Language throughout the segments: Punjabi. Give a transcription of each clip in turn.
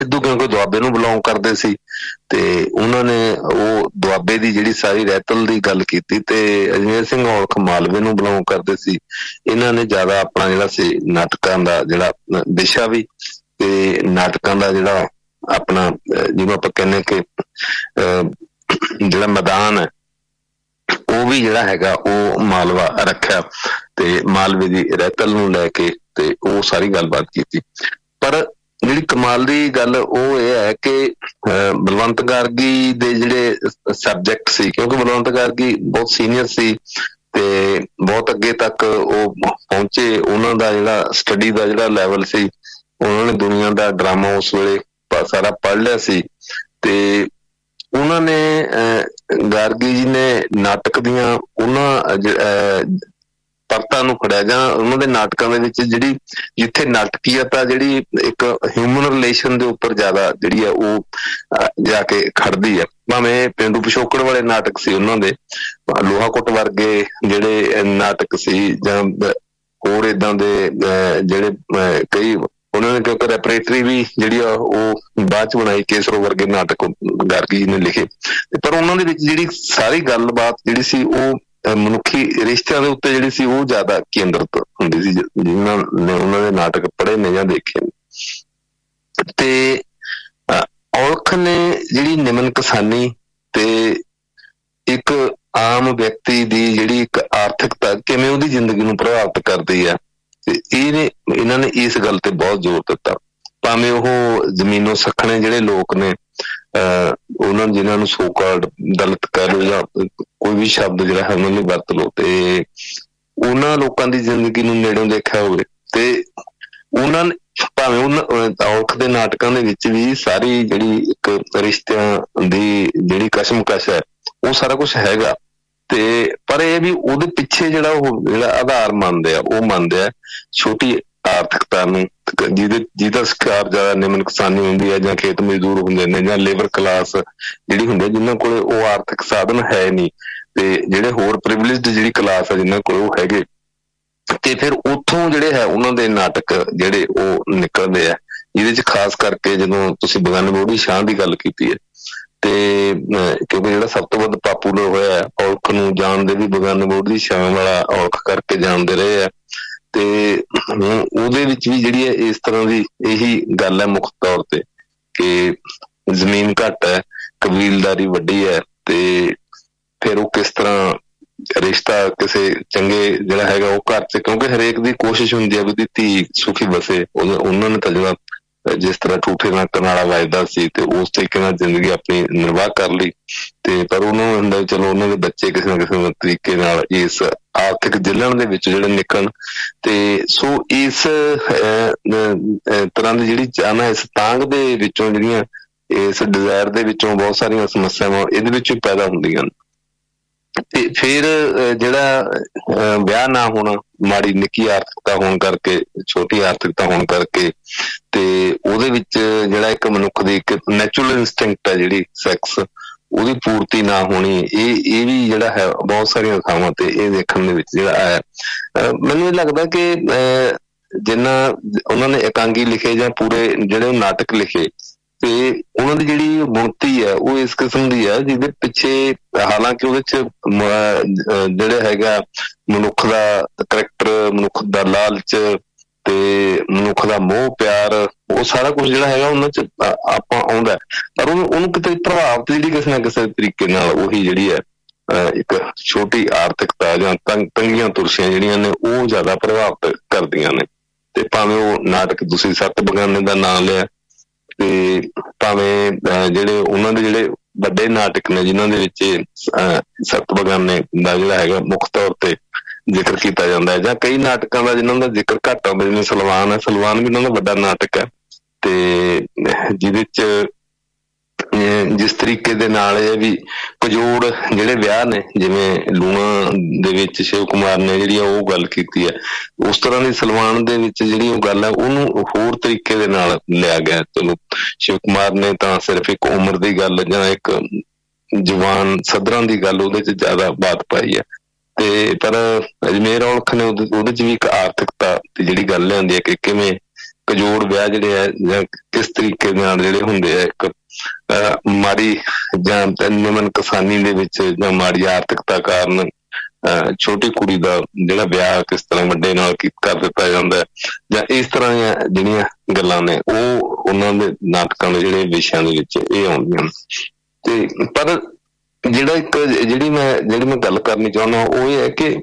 ਸਿੱਧੂ ਕਿਉਂਕਿ ਦੁਆਬੇ ਨੂੰ ਬਿਲੋਂਗ ਕਰਦੇ ਸੀ ਤੇ ਉਹਨਾਂ ਨੇ ਉਹ ਦੁਆਬੇ ਦੀ ਜਿਹੜੀ ਸਾਰੀ ਰਹਿਤਲ ਦੀ ਗੱਲ ਕੀਤੀ, ਤੇ ਅਜਮੇਰ ਸਿੰਘ ਔਲਖ ਮਾਲਵੇ ਨੂੰ ਬਿਲੋਂਗ ਕਰਦੇ ਸੀ। ਇਹਨਾਂ ਨੇ ਜ਼ਿਆਦਾ ਆਪਣਾ ਜਿਹੜਾ ਸੀ ਨਾਟਕਾਂ ਦਾ ਜਿਹੜਾ ਵਿਸ਼ਾ ਵੀ ਤੇ ਨਾਟਕਾਂ ਦਾ ਜਿਹੜਾ ਆਪਣਾ ਜਿਹਨੂੰ ਆਪਾਂ ਕਹਿੰਦੇ ਕਿ ਜਿਹੜਾ ਮੈਦਾਨ ਹੈ ਉਹ ਵੀ ਜਿਹੜਾ ਹੈਗਾ ਉਹ ਮਾਲਵਾ ਰੱਖਿਆ ਤੇ ਮਾਲਵੇ ਦੀ ਰਹਿਤਲ ਨੂੰ ਲੈ ਕੇ ਤੇ ਉਹ ਸਾਰੀ ਗੱਲਬਾਤ ਕੀਤੀ। ਪਰ ਜਿਹੜੀ ਕਮਾਲ ਦੀ ਗੱਲ ਉਹ ਇਹ ਹੈ ਕਿ ਬਲਵੰਤ ਗਾਰਗੀ ਦੇ ਜਿਹੜੇ ਸਬਜੈਕਟ ਸੀ, ਕਿਉਂਕਿ ਬਲਵੰਤ ਗਾਰਗੀ ਬਹੁਤ ਸੀਨੀਅਰ ਸੀ ਤੇ ਬਹੁਤ ਅੱਗੇ ਤੱਕ ਉਹ ਪਹੁੰਚੇ, ਉਹਨਾਂ ਦਾ ਜਿਹੜਾ ਸਟੱਡੀ ਦਾ ਜਿਹੜਾ ਲੈਵਲ ਸੀ, ਉਹਨਾਂ ਨੇ ਦੁਨੀਆ ਦਾ ਡਰਾਮਾ ਉਸ ਵੇਲੇ ਸਾਰਾ ਪੜ੍ਹ ਲਿਆ ਸੀ ਤੇ ਉਹਨਾਂ ਨੇ ਗਾਰਗੀ ਜੀ ਨੇ ਨਾਟਕ ਦੀਆਂ ਉਹਨਾਂ ਪਰਤਾਂ ਨੂੰ ਫੜਿਆ, ਜਾਂ ਉਹਨਾਂ ਦੇ ਨਾਟਕਾਂ ਦੇ ਵਿੱਚ ਜਿਹੜੀ ਜਿੱਥੇ ਨਾਟਕੀਅਤ ਆ ਜਿਹੜੀ ਇੱਕ ਹਿਊਮਨ ਰਿਲੇਸ਼ਨ ਦੇ ਉੱਪਰ ਜ਼ਿਆਦਾ ਜਿਹੜੀ ਆ ਉਹ ਜਾ ਕੇ ਖੜਦੀ ਆ। ਭਾਵੇਂ ਪੇਂਡੂ ਪਿਛੋਕੜ ਵਾਲੇ ਨਾਟਕ ਸੀ ਉਹਨਾਂ ਦੇ, ਲੋਹਾ ਕੁੱਟ ਵਰਗੇ ਜਿਹੜੇ ਨਾਟਕ ਸੀ, ਜਾਂ ਹੋਰ ਏਦਾਂ ਦੇ ਜਿਹੜੇ ਕਈ ਉਹਨਾਂ ਨੇ, ਕਿਉਂਕਿ ਰੈਪਰੇਟਰੀ ਵੀ ਜਿਹੜੀ ਆ ਉਹ ਬਾਅਦ ਚ ਬਣਾਈ, ਕੇਸਰੋ ਵਰਗੇ ਨਾਟਕ ਗਾਰਗੀ ਜੀ ਨੇ ਲਿਖੇ, ਪਰ ਉਹਨਾਂ ਦੇ ਵਿੱਚ ਜਿਹੜੀ ਸਾਰੀ ਗੱਲਬਾਤ ਜਿਹੜੀ ਸੀ ਉਹ ਮਨੁੱਖੀ ਰਿਸ਼ਤਿਆਂ ਦੇ ਉੱਤੇ ਜਿਹੜੀ ਸੀ ਉਹ ਜ਼ਿਆਦਾ ਕੇਂਦਰਿਤ ਹੁੰਦੀ ਸੀ, ਜਿਨ੍ਹਾਂ ਨੇ ਉਹਨਾਂ ਦੇ ਨਾਟਕ ਪੜ੍ਹੇ ਨੇ ਜਾਂ ਦੇਖੇ ਨੇ। ਤੇ ਔਲਖ ਨੇ ਜਿਹੜੀ ਨਿਮਨ ਕਿਸਾਨੀ ਤੇ ਇੱਕ ਆਮ ਵਿਅਕਤੀ ਦੀ ਜਿਹੜੀ ਇੱਕ ਆਰਥਿਕਤਾ ਕਿਵੇਂ ਉਹਦੀ ਜ਼ਿੰਦਗੀ ਨੂੰ ਪ੍ਰਭਾਵਿਤ ਕਰਦੀ ਆ, ਤੇ ਇਹਨਾਂ ਨੇ ਇਸ ਗੱਲ ਤੇ ਬਹੁਤ ਜ਼ੋਰ ਦਿੱਤਾ। ਭਾਵੇਂ ਉਹ ਜ਼ਮੀਨੋਂ ਸੱਖਣੇ ਜਿਹੜੇ ਲੋਕ ਨੇ, ਉਹਨਾਂ ਜਿਹਨਾਂ ਨੂੰ ਸੋ ਕਾਲਡ ਦਲਿਤ ਕਹਿ ਲਓ ਜਾਂ ਕੋਈ ਵੀ ਸ਼ਬਦ ਜਿਹੜਾ ਹੈ ਉਹਨਾਂ ਲਈ ਵਰਤ ਲਓ, ਤੇ ਉਹਨਾਂ ਲੋਕਾਂ ਦੀ ਜ਼ਿੰਦਗੀ ਨੂੰ ਨੇੜੋਂ ਦੇਖਿਆ ਹੋਵੇ, ਤੇ ਉਹਨਾਂ ਨੇ ਭਾਵੇਂ ਔਲਖ ਦੇ ਨਾਟਕਾਂ ਦੇ ਵਿੱਚ ਵੀ ਸਾਰੀ ਜਿਹੜੀ ਇੱਕ ਰਿਸ਼ਤਿਆਂ ਦੀ ਜਿਹੜੀ ਕਸ਼ਮਕਸ਼ ਹੈ ਉਹ ਸਾਰਾ ਕੁਛ ਹੈਗਾ, ਤੇ ਪਰ ਇਹ ਵੀ ਉਹਦੇ ਪਿੱਛੇ ਜਿਹੜਾ ਆਧਾਰ ਮੰਨਦੇ ਆ, ਉਹ ਮੰਨਦੇ ਆ ਛੋਟੀ ਆਰਥਿਕਤਾ ਨੂੰ, ਜਿਹਦਾ ਸ਼ਿਕਾਰ ਜ਼ਿਆਦਾ ਨਿਮਨ ਕਿਸਾਨੀ ਹੁੰਦੀ ਹੈ, ਜਾਂ ਖੇਤ ਮਜ਼ਦੂਰ ਹੁੰਦੇ ਨੇ, ਜਾਂ ਲੇਬਰ ਕਲਾਸ ਜਿਹੜੀ ਹੁੰਦੀ ਹੈ ਜਿਨ੍ਹਾਂ ਕੋਲ ਉਹ ਆਰਥਿਕ ਸਾਧਨ ਹੈ ਨਹੀਂ, ਤੇ ਜਿਹੜੇ ਹੋਰ ਪ੍ਰਿਵਿਲੇਜਡ ਜਿਹੜੀ ਕਲਾਸ ਹੈ ਜਿਨ੍ਹਾਂ ਕੋਲ ਉਹ ਹੈਗੇ, ਤੇ ਫਿਰ ਉੱਥੋਂ ਜਿਹੜੇ ਹੈ ਉਹਨਾਂ ਦੇ ਨਾਟਕ ਜਿਹੜੇ ਉਹ ਨਿਕਲਦੇ ਆ, ਜਿਹਦੇ ਚ ਖਾਸ ਕਰਕੇ ਜਦੋਂ ਤੁਸੀਂ ਬਗਾਨੇ ਬੋੜੀ ਸ਼ਾਹ ਦੀ ਗੱਲ ਕੀਤੀ ਹੈ, ਤੇ ਕਿਉਂਕਿ ਜਿਹੜਾ ਸਭ ਤੋਂ ਵੱਧ ਪਾਪੂਲਰ ਹੋਇਆ ਔਲਖ ਨੂੰ ਜਾਣਦੇ ਵੀ ਬਗਾਨੇ ਬੋੜੀ ਸ਼ਾਹ ਵਾਲਾ ਔਲਖ ਕਰਕੇ ਜਾਣਦੇ ਰਹੇ ਆ, ਤੇ ਉਹਦੇ ਵਿੱਚ ਵੀ ਜਿਹੜੀ ਹੈ ਇਸ ਤਰ੍ਹਾਂ ਦੀ ਇਹੀ ਗੱਲ ਹੈ ਮੁੱਖ ਤੌਰ ਤੇ ਕਿ ਜ਼ਮੀਨ ਘੱਟ ਹੈ, ਕਬੀਲਦਾਰੀ ਵੱਡੀ ਹੈ, ਤੇ ਫਿਰ ਉਹ ਕਿਸ ਤਰ੍ਹਾਂ ਰਿਸ਼ਤਾ ਕਿਸੇ ਚੰਗੇ ਜਿਹੜਾ ਹੈਗਾ ਉਹ ਘਰ ਚ, ਕਿਉਂਕਿ ਹਰੇਕ ਦੀ ਕੋਸ਼ਿਸ਼ ਹੁੰਦੀ ਹੈ ਵੀ ਉਹਦੀ ਧੀ ਸੁਖੀ ਵਸੇ, ਉਹਨਾਂ ਨੇ ਤਾਂ ਜਿਹੜਾ ਜਿਸ ਤਰ੍ਹਾਂ ਠੂਠੇ ਨਾਲ ਕਨਾਲਾ ਵੱਜਦਾ ਸੀ ਤੇ ਉਸ ਤਰੀਕੇ ਨਾਲ ਜ਼ਿੰਦਗੀ ਆਪਣੀ ਨਿਰਵਾਹ ਕਰ ਲਈ, ਤੇ ਪਰ ਉਹਨੂੰ ਹੁੰਦਾ ਚਲੋ ਉਹਨਾਂ ਦੇ ਬੱਚੇ ਕਿਸੇ ਨਾ ਕਿਸੇ ਤਰੀਕੇ ਨਾਲ ਇਸ ਆਰਥਿਕ ਜਲਣ ਦੇ ਵਿੱਚ ਜਿਹੜੇ ਨਿਕਲਣ, ਤੇ ਸੋ ਇਸ ਤਰ੍ਹਾਂ ਦੀ ਜਿਹੜੀ ਚਾਹਨਾ, ਇਸ ਤਾਂਘ ਦੇ ਵਿੱਚੋਂ ਜਿਹੜੀਆਂ ਇਸ ਡਿਜ਼ਾਇਰ ਦੇ ਵਿੱਚੋਂ ਬਹੁਤ ਸਾਰੀਆਂ ਸਮੱਸਿਆਵਾਂ ਇਹਦੇ ਵਿੱਚ ਵੀ ਪੈਦਾ ਹੁੰਦੀਆਂ ਨੇ। ਤੇ ਫਿਰ ਜਿਹੜਾ ਵਿਆਹ ਨਾ ਹੋਣਾ, ਮਾੜੀ ਨਿੱਕੀ ਆਰਥਿਕਤਾ ਹੋਣ ਕਰਕੇ, ਛੋਟੀ ਆਰਥਿਕਤਾ ਹੋਣ ਕਰਕੇ, ਤੇ ਉਹਦੇ ਵਿੱਚ ਜਿਹੜਾ ਇੱਕ ਮਨੁੱਖ ਦੀ ਇੱਕ ਨੈਚੁਰਲ ਇੰਸਟਿੰਕਟ ਹੈ ਜਿਹੜੀ ਸੈਕਸ, ਉਹਦੀ ਪੂਰਤੀ ਨਾ ਹੋਣੀ, ਇਹ ਵੀ ਜਿਹੜਾ ਹੈ ਬਹੁਤ ਸਾਰੀਆਂ ਥਾਵਾਂ ਤੇ ਇਹ ਦੇਖਣ ਦੇ ਵਿੱਚ ਜਿਹੜਾ ਹੈ। ਮੈਨੂੰ ਇਹ ਲੱਗਦਾ ਕਿ ਜਿੰਨਾ ਉਹਨਾਂ ਨੇ ਇਕਾਂਗੀ ਲਿਖੇ ਜਾਂ ਪੂਰੇ ਜਿਹੜੇ ਨਾਟਕ ਲਿਖੇ, ਤੇ ਉਹਨਾਂ ਦੀ ਜਿਹੜੀ ਬੁਣਤੀ ਹੈ ਉਹ ਇਸ ਕਿਸਮ ਦੀ ਹੈ ਜਿਹਦੇ ਪਿੱਛੇ, ਹਾਲਾਂਕਿ ਉਹਦੇ ਚ ਜਿਹੜਾ ਹੈਗਾ ਮਨੁੱਖ ਦਾ ਕਰੈਕਟਰ, ਮਨੁੱਖ ਦਾ ਲਾਲਚ ਤੇ ਮਨੁੱਖ ਦਾ ਮੋਹ ਪਿਆਰ, ਉਹ ਸਾਰਾ ਕੁਛ ਜਿਹੜਾ ਹੈਗਾ ਉਹਨਾਂ ਚ ਆਪਾਂ ਆਉਂਦਾ, ਪਰ ਉਹਨੂੰ ਕਿਤੇ ਪ੍ਰਭਾਵਿਤ ਜਿਹੜੀ ਕਿਸੇ ਨਾ ਕਿਸੇ ਤਰੀਕੇ ਨਾਲ ਉਹੀ ਜਿਹੜੀ ਹੈ ਇੱਕ ਛੋਟੀ ਆਰਥਿਕਤਾ ਜਾਂ ਤੰਗੀਆਂ ਤੁਰਸ਼ੀਆਂ ਜਿਹੜੀਆਂ ਨੇ ਉਹ ਜ਼ਿਆਦਾ ਪ੍ਰਭਾਵਿਤ ਕਰਦੀਆਂ ਨੇ। ਤੇ ਭਾਵੇਂ ਉਹ ਨਾਟਕ ਤੁਸੀਂ ਸੱਤ ਬਗਾਨੇ ਦਾ ਨਾਂ ਲਿਆ, ਤੇ ਭਾਵੇਂ ਜਿਹੜੇ ਉਹਨਾਂ ਦੇ ਜਿਹੜੇ ਵੱਡੇ ਨਾਟਕ ਨੇ ਜਿਨ੍ਹਾਂ ਦੇ ਵਿੱਚ ਸੱਤ ਬਗਾਨੇ ਦਾ ਜਿਹੜਾ ਹੈਗਾ ਮੁੱਖ ਤੌਰ ਤੇ ਜ਼ਿਕਰ ਕੀਤਾ ਜਾਂਦਾ ਹੈ, ਜਾਂ ਕਈ ਨਾਟਕਾਂ ਦਾ ਜਿਨ੍ਹਾਂ ਦਾ ਜ਼ਿਕਰ ਘੱਟ ਆਉਂਦਾ, ਜਿਵੇਂ ਸਲਵਾਨ ਹੈ, ਸਲਵਾਨ ਵੀ ਉਹਨਾਂ ਦਾ ਵੱਡਾ ਨਾਟਕ ਹੈ, ਤੇ ਜਿਹਦੇ ਚ ਜਿਸ ਤਰੀਕੇ ਦੇ ਨਾਲ ਇਹ ਵੀ ਕਜੋੜ ਜਿਹੜੇ ਵਿਆਹ ਨੇ, ਜਿਵੇਂ ਲੂਣਾ ਦੇ ਵਿੱਚ ਸ਼ਿਵ ਕੁਮਾਰ ਨੇ ਜਿਹੜੀ ਆ ਉਹ ਗੱਲ ਕੀਤੀ ਹੈ, ਉਸ ਤਰ੍ਹਾਂ ਦੀ ਸਲਵਾਨ ਦੇ ਵਿੱਚ ਜਿਹੜੀ ਉਹ ਗੱਲ ਹੈ ਉਹਨੂੰ ਹੋਰ ਤਰੀਕੇ ਦੇ ਨਾਲ ਲਿਆ ਗਿਆ। ਚਲੋ ਸ਼ਿਵ ਕੁਮਾਰ ਨੇ ਤਾਂ ਸਿਰਫ ਇੱਕ ਉਮਰ ਦੀ ਗੱਲ ਜਾਂ ਇੱਕ ਜਵਾਨ ਸੱਧਰਾਂ ਦੀ ਗੱਲ ਉਹਦੇ ਚ ਜ਼ਿਆਦਾ ਬਾਤ ਪਾਈ ਹੈ, ਤੇ ਪਰ ਅਜਮੇਰ ਔਲਖ ਨੇ ਉਹਦੇ ਚ ਵੀ ਇੱਕ ਆਰਥਿਕਤਾ ਦੀ ਜਿਹੜੀ ਗੱਲ ਲਿਆਂਦੀ ਹੈ ਕਿ ਕਿਵੇਂ ਕਜੋੜ ਵਿਆਹ ਜਿਹੜੇ ਆ ਜਾਂ ਕਿਸ ਤਰੀਕੇ ਨਾਲ ਜਿਹੜੇ ਹੁੰਦੇ ਆ, ਇੱਕ ਮਾੜੀ ਜਾਂ ਨਿਮਨ ਕਿਸਾਨੀ ਦੇ ਵਿੱਚ ਜਾਂ ਮਾੜੀ ਆਰਥਿਕਤਾ ਕਾਰਨ ਛੋਟੀ ਕੁੜੀ ਦਾ ਜਿਹੜਾ ਵਿਆਹ ਕਿਸ ਤਰ੍ਹਾਂ ਵੱਡੇ ਨਾਲ ਕਰ ਦਿੱਤਾ ਜਾਂਦਾ, ਜਾਂ ਇਸ ਤਰ੍ਹਾਂ ਦੀਆਂ ਜਿਹੜੀਆਂ ਗੱਲਾਂ ਨੇ ਉਹ ਉਹਨਾਂ ਦੇ ਨਾਟਕਾਂ ਦੇ ਜਿਹੜੇ ਵਿਸ਼ਿਆਂ ਦੇ ਵਿੱਚ ਇਹ ਆਉਂਦੀਆਂ। ਤੇ ਪਰ ਜਿਹੜਾ ਜਿਹੜੀ ਮੈਂ ਗੱਲ ਕਰਨੀ ਚਾਹੁੰਦਾ ਉਹ ਇਹ ਹੈ ਕਿ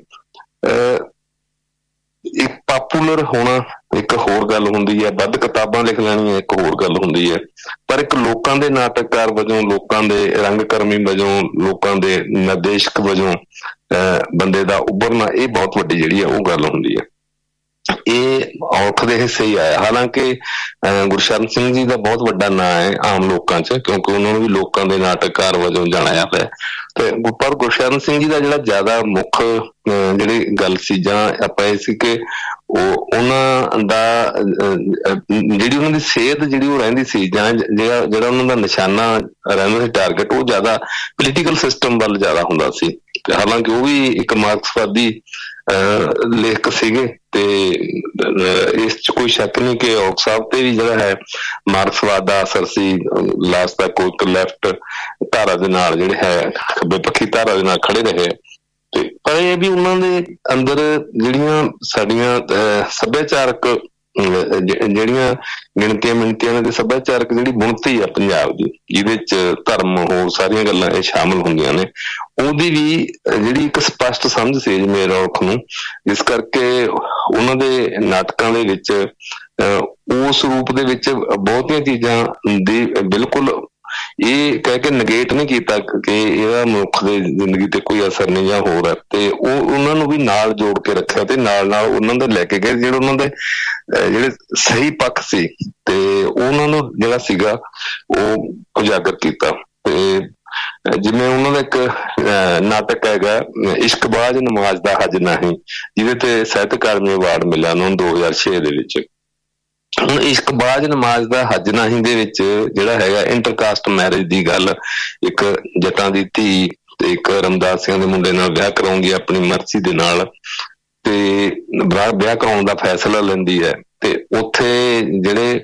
ਇੱਕ ਪਾਪੂਲਰ ਹੋਣਾ ਇੱਕ ਹੋਰ ਗੱਲ ਹੁੰਦੀ ਹੈ, ਵੱਧ ਕਿਤਾਬਾਂ ਲਿਖ ਲੈਣੀਆਂ ਇੱਕ ਹੋਰ ਗੱਲ ਹੁੰਦੀ ਹੈ, ਪਰ ਇੱਕ ਲੋਕਾਂ ਦੇ ਨਾਟਕਕਾਰ ਵਜੋਂ, ਲੋਕਾਂ ਦੇ ਰੰਗਕਰਮੀ ਵਜੋਂ, ਲੋਕਾਂ ਦੇ ਨਿਰਦੇਸ਼ਕ ਵਜੋਂ ਬੰਦੇ ਦਾ ਉੱਭਰਨਾ ਇਹ ਬਹੁਤ ਵੱਡੀ ਜਿਹੜੀ ਹੈ ਉਹ ਗੱਲ ਹੁੰਦੀ ਹੈ। ਇਹ ਔਖ ਦੇ ਹਿੱਸੇ ਹੀ ਆਇਆ। ਹਾਲਾਂਕਿ ਗੁਰਸ਼ਰਨ ਸਿੰਘ ਜੀ ਦਾ ਬਹੁਤ ਵੱਡਾ ਨਾਂ ਹੈ ਆਮ ਲੋਕਾਂ 'ਚ, ਕਿਉਂਕਿ ਉਹਨਾਂ ਨੂੰ ਵੀ ਲੋਕਾਂ ਦੇ ਨਾਟਕਕਾਰ ਵਜੋਂ ਜਾਣਿਆ ਪਿਆ। ਤੇ ਪਰ ਗੁਰਸ਼ਰਨ ਸਿੰਘ ਜੀ ਦਾ ਜਿਹੜਾ ਜ਼ਿਆਦਾ ਮੁੱਖ ਜਿਹੜੀ ਗੱਲ ਸੀ ਜਾਂ ਆਪਾਂ ਇਹ ਸੀ ਕਿ ਉਹਨਾਂ ਦਾ ਜਿਹੜੀ ਉਹਨਾਂ ਦੀ ਸਿਹਤ ਜਿਹੜੀ ਉਹ ਰਹਿੰਦੀ ਸੀ, ਜਾਂ ਜਿਹੜਾ ਉਹਨਾਂ ਦਾ ਨਿਸ਼ਾਨਾ ਰਹਿੰਦਾ ਸੀ ਟਾਰਗੇਟ, ਉਹ ਜ਼ਿਆਦਾ ਪੋਲੀਟੀਕਲ ਸਿਸਟਮ ਵੱਲ ਜ਼ਿਆਦਾ ਹੁੰਦਾ ਸੀ। ਹਾਲਾਂਕਿ ਉਹ ਵੀ ਇੱਕ ਮਾਰਕਸਵਾਦੀ ਲੇਖਕ ਸੀਗੇ ਤੇ ਇਸ 'ਚ ਕੋਈ ਸ਼ੱਕ ਨਹੀਂ ਕਿ ਔਖ ਸਾਹਿਬ ਤੇ ਵੀ ਜਿਹੜਾ ਹੈ ਮਾਰਕਸਵਾਦ ਦਾ ਅਸਰ ਸੀ। ਲਾਸਟ ਤੱਕ ਇੱਕ ਲੈਫਟ ਧਾਰਾ ਦੇ ਨਾਲ ਜਿਹੜੇ ਹੈ ਖੱਬੇ ਪੱਖੀ ਧਾਰਾ ਦੇ ਨਾਲ ਖੜੇ ਰਹੇ। ਤੇ ਪਰ ਇਹ ਵੀ ਉਹਨਾਂ ਦੇ ਅੰਦਰ ਜਿਹੜੀਆਂ ਸਾਡੀਆਂ ਸੱਭਿਆਚਾਰਕ ਜਿਹੜੀਆਂ ਗਿਣਤੀਆਂ ਮਿਣਤੀਆਂ ਨੇ ਤੇ ਸੱਭਿਆਚਾਰਕ ਜਿਹੜੀ ਬੁਣਤੀ ਆ ਪੰਜਾਬ ਦੀ, ਜਿਹਦੇ 'ਚ ਧਰਮ ਹੋਰ ਸਾਰੀਆਂ ਗੱਲਾਂ ਇਹ ਸ਼ਾਮਿਲ ਹੁੰਦੀਆਂ ਨੇ, ਉਹਦੀ ਵੀ ਜਿਹੜੀ ਇੱਕ ਸਪਸ਼ਟ ਸਮਝ ਸੀ ਅਜਮੇਰ ਔਲਖ ਨੂੰ। ਇਸ ਕਰਕੇ ਉਹਨਾਂ ਦੇ ਨਾਟਕਾਂ ਦੇ ਵਿੱਚ ਉਸ ਰੂਪ ਦੇ ਵਿੱਚ ਬਹੁਤੀਆਂ ਚੀਜ਼ਾਂ ਦੀ ਬਿਲਕੁਲ ਇਹ ਕਹਿ ਕੇ ਨਗੇਟ ਨਹੀਂ ਕੀਤਾ ਕਿ ਇਹਦਾ ਮਨੁੱਖ ਦੀ ਜ਼ਿੰਦਗੀ ਤੇ ਕੋਈ ਅਸਰ ਨਹੀਂ ਜਾਂ ਹੋਰ ਹੈ, ਤੇ ਉਹ ਉਹਨਾਂ ਨੂੰ ਵੀ ਨਾਲ ਜੋੜ ਕੇ ਰੱਖਿਆ ਤੇ ਨਾਲ ਉਹਨਾਂ ਦੇ ਲੈ ਕੇ ਗਏ ਜਿਹੜੇ ਉਹਨਾਂ ਦੇ ਜਿਹੜੇ ਸਹੀ ਪੱਖ ਸੀ, ਤੇ ਉਹਨਾਂ ਨੂੰ ਜਿਹੜਾ ਸੀਗਾ ਉਹ ਉਜਾਗਰ ਕੀਤਾ। ਤੇ ਜਿਵੇਂ ਉਹਨਾਂ ਦਾ ਇੱਕ ਨਾਟਕ ਹੈਗਾ ਇਸ਼ਕਬਾਜ਼ ਨਮਾਜ਼ ਦਾ ਹੱਜ ਨਹੀਂ, ਜਿਹਦੇ ਤੇ ਸਾਹਿਤ ਅਕਾਦਮੀ ਅਵਾਰਡ ਮਿਲਿਆ ਉਹਨਾਂ ਨੂੰ 2006 ਦੇ ਵਿੱਚ। ਹੁਣ ਇਸ਼ਕਬਾਜ਼ ਨਮਾਜ਼ ਦਾ ਹੱਜ ਨਹੀਂ ਦੇ ਵਿੱਚ ਜਿਹੜਾ ਹੈਗਾ ਇੰਟਰਕਾਸਟ ਮੈਰਿਜ ਦੀ ਗੱਲ, ਇੱਕ ਜੱਟਾਂ ਦੀ ਧੀ ਤੇ ਇੱਕ ਰਮਦਾਸੀਆਂ ਦੇ ਮੁੰਡੇ ਨਾਲ ਵਿਆਹ ਕਰਾਉਂਦੀ ਆਪਣੀ ਮਰਜ਼ੀ ਦੇ ਨਾਲ, ਤੇ ਵਿਆਹ ਕਰਾਉਣ ਦਾ ਫੈਸਲਾ ਲੈਂਦੀ ਹੈ। ਤੇ ਉੱਥੇ ਜਿਹੜੇ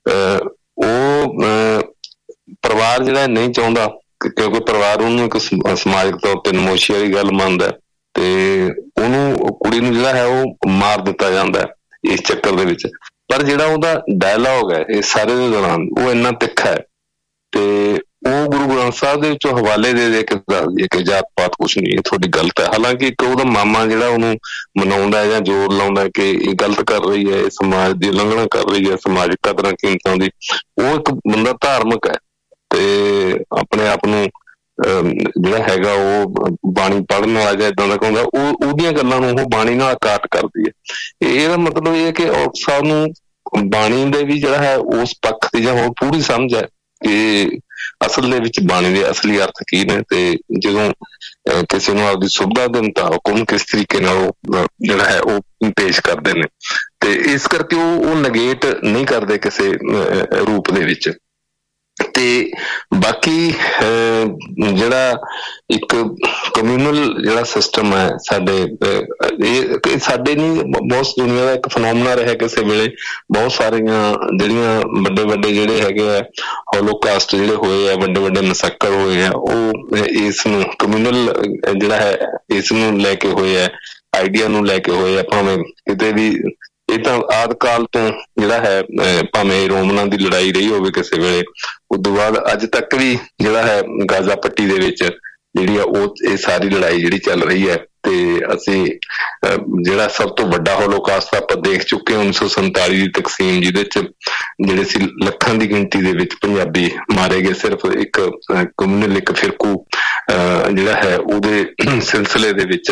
ਉਹ ਪਰਿਵਾਰ ਜਿਹੜਾ ਨਹੀਂ ਚਾਹੁੰਦਾ, ਕਿਉਂਕਿ ਪਰਿਵਾਰ ਉਹਨੂੰ ਇੱਕ ਸਮਾਜਿਕ ਤੌਰ ਤੇ ਨਮੋਸ਼ੀ ਵਾਲੀ ਗੱਲ ਮੰਨਦਾ, ਤੇ ਉਹਨੂੰ ਕੁੜੀ ਨੂੰ ਜਿਹੜਾ ਹੈ ਉਹ ਮਾਰ ਦਿੱਤਾ ਜਾਂਦਾ ਇਸ ਚੱਕਰ ਦੇ ਵਿੱਚ। ਪਰ ਜਿਹੜਾ ਉਹਦਾ ਡਾਇਲੋਗ ਹੈ ਇਹ ਸਾਰੇ ਦੇ ਦੌਰਾਨ ਉਹ ਇੰਨਾ ਤਿੱਖਾ ਹੈ, ਤੇ ਉਹ ਗੁਰੂ ਗ੍ਰੰਥ ਸਾਹਿਬ ਦੇ ਵਿੱਚੋਂ ਹਵਾਲੇ ਦੇ ਕੇ ਦੱਸਦੀ ਹੈ ਕਿ ਜਾਤ ਪਾਤ ਕੁਛ ਨਹੀਂ, ਇਹ ਤੁਹਾਡੀ ਗਲਤ ਹੈ। ਹਾਲਾਂਕਿ ਇੱਕ ਉਹਦਾ ਮਾਮਾ ਜਿਹੜਾ ਉਹਨੂੰ ਮਨਾਉਂਦਾ ਜਾਂ ਜ਼ੋਰ ਲਾਉਂਦਾ ਕਿ ਇਹ ਗਲਤ ਕਰ ਰਹੀ ਹੈ, ਇਹ ਸਮਾਜ ਦੀ ਉਲੰਘਣਾ ਕਰ ਰਹੀ ਹੈ, ਸਮਾਜਿਕ ਕਦਰਾਂ ਕੀਮਤਾਂ ਦੀ। ਉਹ ਇੱਕ ਬੰਦਾ ਧਾਰਮਿਕ ਹੈ ਤੇ ਆਪਣੇ ਆਪ ਨੂੰ ਜਿਹੜਾ ਹੈਗਾ ਉਹ ਬਾਣੀ ਪੜ੍ਹਨ ਵਾਲਾ ਜਾਂ ਏਦਾਂ ਦਾ ਕਹਿੰਦਾ, ਉਹਦੀਆਂ ਗੱਲਾਂ ਨੂੰ ਉਹ ਬਾਣੀ ਨਾਲ ਕਾਟ ਕਰਦੀ ਹੈ। ਇਹਦਾ ਮਤਲਬ ਇਹ ਹੈ ਕਿ ਔਲਖ ਸਾਹਿਬ ਨੂੰ ਬਾਣੀ ਦੇ ਵੀ ਜਿਹੜਾ ਹੈ ਉਸ ਪੱਖ ਦੀ ਜਾਂ ਹੋਰ ਪੂਰੀ ਸਮਝ ਹੈ ਕਿ ਅਸਲ ਦੇ ਵਿੱਚ ਬਾਣੀ ਦੇ ਅਸਲੀ ਅਰਥ ਕੀ ਨੇ, ਤੇ ਜਦੋਂ ਕਿਸੇ ਨੂੰ ਆਪਦੀ ਸੁਵਿਧਾ ਦੇ ਮੁਤਾਬਕ ਉਹਨੂੰ ਕਿਸ ਤਰੀਕੇ ਨਾਲ ਉਹ ਜਿਹੜਾ ਹੈ ਉਹ ਪੇਸ਼ ਕਰਦੇ ਨੇ। ਤੇ ਇਸ ਕਰਕੇ ਉਹ ਨਗੇਟ ਨਹੀਂ ਕਰਦੇ ਕਿਸੇ ਰੂਪ ਦੇ ਵਿੱਚ। ਤੇ ਬਾਕੀ ਜਿਹੜਾ ਇੱਕ ਕਮਿਊਨਲ ਜਿਹੜਾ ਸਿਸਟਮ ਹੈ ਸਾਡੇ, ਇਹ ਸਾਡੇ ਨਹੀਂ ਬਹੁਤ ਦੁਨੀਆ ਦਾ ਇੱਕ ਫਨੋਮਨਾ ਰਿਹਾ ਕਿਸੇ ਵੇਲੇ। ਬਹੁਤ ਸਾਰੀਆਂ ਜਿਹੜੀਆਂ ਵੱਡੇ ਜਿਹੜੇ ਹੈਗੇ ਆ ਹੋਲੋਕਾਸਟ ਜਿਹੜੇ ਹੋਏ ਆ, ਵੱਡੇ ਮਸੱਕਰ ਹੋਏ ਆ, ਉਹ ਇਸ ਨੂੰ ਕਮਿਊਨਲ ਜਿਹੜਾ ਹੈ ਇਸ ਨੂੰ ਲੈ ਕੇ ਹੋਏ ਆ, ਆਈਡੀਆ ਨੂੰ ਲੈ ਕੇ ਹੋਏ ਆ। ਭਾਵੇਂ ਕਿਤੇ ਵੀ ਇਹ ਤਾਂ ਆਦਿ ਕਾਲ ਤੋਂ ਜਿਹੜਾ ਹੈ, ਭਾਵੇਂ ਰੋਮਨਾਂ ਦੀ ਲੜਾਈ ਰਹੀ ਹੋਵੇ ਕਿਸੇ ਵੇਲੇ, ਉਸ ਤੋਂ ਬਾਅਦ ਅੱਜ ਤੱਕ ਵੀ ਜਿਹੜਾ ਹੈ ਗਾਜ਼ਾ ਪੱਟੀ ਦੇ ਵਿੱਚ ਜਿਹੜੀ ਆ ਉਹ ਇਹ ਸਾਰੀ ਲੜਾਈ ਜਿਹੜੀ ਚੱਲ ਰਹੀ ਹੈ। ਤੇ ਅਸੀਂ ਜਿਹੜਾ ਸਭ ਤੋਂ ਵੱਡਾ ਹੋਲੋਕਾਸਟ ਆਪਾਂ ਦੇਖ ਚੁੱਕੇ 1947 ਦੀ ਤਕਸੀਮ, ਜਿਹਦੇ ਚ ਜਿਹੜੇ ਸੀ ਲੱਖਾਂ ਦੀ ਗਿਣਤੀ ਦੇ ਵਿੱਚ ਪੰਜਾਬੀ ਮਾਰੇ ਗਏ, ਸਿਰਫ ਇੱਕ ਕਮਿਊਨਲ ਇੱਕ ਫਿਰਕੂ ਜਿਹੜਾ ਹੈ ਉਹਦੇ ਸਿਲਸਿਲੇ ਦੇ ਵਿੱਚ।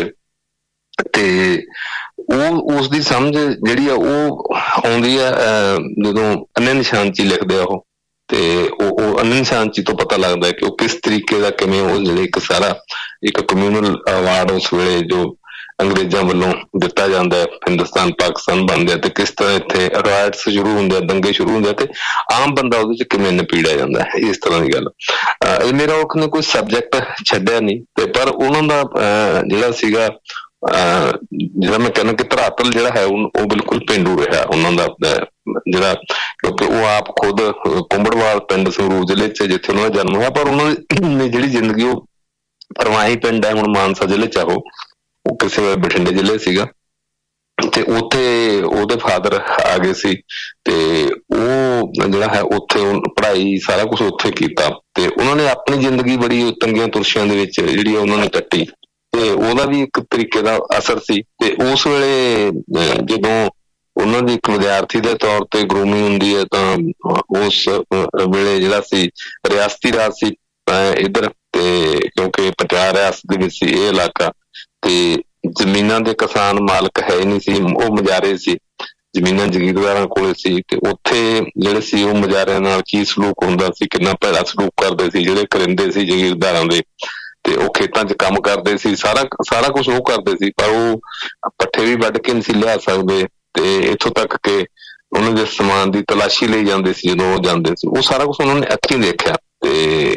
ਤੇ ਉਹ ਉਸ ਦੀ ਸਮਝ ਜਿਹੜੀ ਆ ਉਹ ਆਉਂਦੀ ਆ ਜਦੋਂ ਅੰਨੇ ਨਿਸ਼ਾਨਚੀ ਲਿਖਦੇ ਆ ਉਹ, ਤੇ ਉਹ ਅੰਨੇ ਨਿਸ਼ਾਨਚੀ ਤੋਂ ਪਤਾ ਲੱਗਦਾ ਕਿ ਉਹ ਕਿਸ ਤਰੀਕੇ ਦਾ ਕਿਵੇਂ ਉਹ ਜਿਹੜੇ ਇੱਕ ਸਾਰਾ ਇੱਕ ਕਮਿਊਨਲ ਅਵਾਰਡ ਉਸ ਵੇਲੇ ਜੋ ਅੰਗਰੇਜ਼ਾਂ ਵੱਲੋਂ ਦਿੱਤਾ ਜਾਂਦਾ ਹੈ, ਹਿੰਦੁਸਤਾਨ ਪਾਕਿਸਤਾਨ ਬਣਦੇ ਆ, ਤੇ ਕਿਸ ਤਰ੍ਹਾਂ ਇੱਥੇ ਰਾਇਟਸ ਸ਼ੁਰੂ ਹੁੰਦੇ ਆ, ਦੰਗੇ ਸ਼ੁਰੂ ਹੁੰਦੇ ਆ, ਤੇ ਆਮ ਬੰਦਾ ਉਹਦੇ ਚ ਕਿਵੇਂ ਨਪੀੜਿਆ ਜਾਂਦਾ ਹੈ, ਇਸ ਤਰ੍ਹਾਂ ਦੀ ਗੱਲ। ਅਜਮੇਰ ਔਲਖ ਨੇ ਕੋਈ ਸਬਜੈਕਟ ਛੱਡਿਆ ਨਹੀਂ, ਤੇ ਪਰ ਉਹਨਾਂ ਦਾ ਜਿਹੜਾ ਸੀਗਾ ਜਿਹੜਾ ਮੈਂ ਕਹਿੰਦਾ ਕਿ ਧਰਾਤਲ ਜਿਹੜਾ ਹੈ ਉਹ ਬਿਲਕੁਲ ਪੇਂਡੂ ਰਿਹਾ ਉਹਨਾਂ ਦਾ ਜਿਹੜਾ, ਕਿਉਂਕਿ ਉਹ ਆਪ ਖੁਦ ਕੁੰਬੜਵਾਲ ਪਿੰਡ ਸੰਗਰੂਰ ਜ਼ਿਲ੍ਹੇ 'ਚ ਜਿੱਥੇ ਉਹਨਾਂ ਦਾ ਜਨਮ ਹੋਇਆ, ਪਰ ਉਹਨਾਂ ਦੀ ਜਿਹੜੀ ਜ਼ਿੰਦਗੀ ਉਹ ਫਰਮਾਹੀ ਪਿੰਡ ਹੈ ਹੁਣ ਮਾਨਸਾ ਜ਼ਿਲ੍ਹੇ 'ਚ ਆ, ਉਹ ਕਿਸੇ ਵੇਲੇ ਬਠਿੰਡੇ ਜ਼ਿਲ੍ਹੇ ਸੀਗਾ ਤੇ ਉੱਥੇ ਉਹਦੇ ਫਾਦਰ ਆ ਗਏ ਸੀ ਤੇ ਉਹ ਜਿਹੜਾ ਹੈ ਉੱਥੇ ਪੜ੍ਹਾਈ ਸਾਰਾ ਕੁਛ ਉੱਥੇ ਕੀਤਾ ਤੇ ਉਹਨਾਂ ਨੇ ਆਪਣੀ ਜ਼ਿੰਦਗੀ ਬੜੀ ਤੰਗੀਆਂ ਤੁਰਸ਼ੀਆਂ ਦੇ ਵਿੱਚ ਜਿਹੜੀ ਉਹਨਾਂ ਨੇ ਕੱਟੀ ਤੇ ਉਹਦਾ ਵੀ ਇੱਕ ਤਰੀਕੇ ਦਾ ਅਸਰ ਸੀ। ਤੇ ਉਸ ਵੇਲੇ ਜਦੋਂ ਉਹਨਾਂ ਦੀ ਇੱਕ ਵਿਦਿਆਰਥੀ ਦੇ ਤੌਰ ਤੇ ਗਰੂਮਿੰਗ ਹੁੰਦੀ ਹੈ ਤਾਂ ਉਸ ਵੇਲੇ ਜਿਹੜਾ ਸੀ ਰਿਆਸਤੀ ਰਾਜ ਸੀ ਇੱਧਰ, ਤੇ ਕਿਉਂਕਿ ਪੰਜਾਬ ਰਿਆਸਤ ਦੇ ਵਿੱਚ ਸੀ ਇਹ ਇਲਾਕਾ ਤੇ ਜ਼ਮੀਨਾਂ ਦੇ ਕਿਸਾਨ ਮਾਲਕ ਹੈ ਨਹੀਂ ਸੀ, ਉਹ ਮੁਜ਼ਾਰੇ ਸੀ, ਜ਼ਮੀਨਾਂ ਜ਼ਗੀਰਦਾਰਾਂ ਕੋਲੇ ਸੀ ਤੇ ਉੱਥੇ ਜਿਹੜੇ ਸੀ ਉਹ ਮੁਜ਼ਾਰਿਆਂ ਨਾਲ ਕੀ ਸਲੂਕ ਹੁੰਦਾ ਸੀ, ਕਿੰਨਾ ਭੈੜਾ ਸਲੂਕ ਕਰਦੇ ਸੀ ਜਿਹੜੇ ਕਰਿੰਦੇ ਸੀ ਜ਼ਗੀਰਦਾਰਾਂ ਦੇ, ਤੇ ਉਹ ਖੇਤਾਂ 'ਚ ਕੰਮ ਕਰਦੇ ਸੀ, ਸਾਰਾ ਕੁਛ ਉਹ ਕਰਦੇ ਸੀ, ਪਰ ਉਹ ਪੱਠੇ ਵੀ ਵੱਢ ਕੇ ਨਹੀਂ ਸੀ ਲਿਆ ਸਕਦੇ ਤੇ ਇੱਥੋਂ ਤੱਕ ਕਿ ਉਹਨਾਂ ਦੇ ਸਮਾਨ ਦੀ ਤਲਾਸ਼ੀ ਲਈ ਜਾਂਦੇ ਸੀ ਜਦੋਂ ਉਹ ਜਾਂਦੇ ਸੀ, ਉਹ ਸਾਰਾ ਕੁਛ ਉਹਨਾਂ ਨੇ ਅੱਖੀਂ ਦੇਖਿਆ। ਤੇ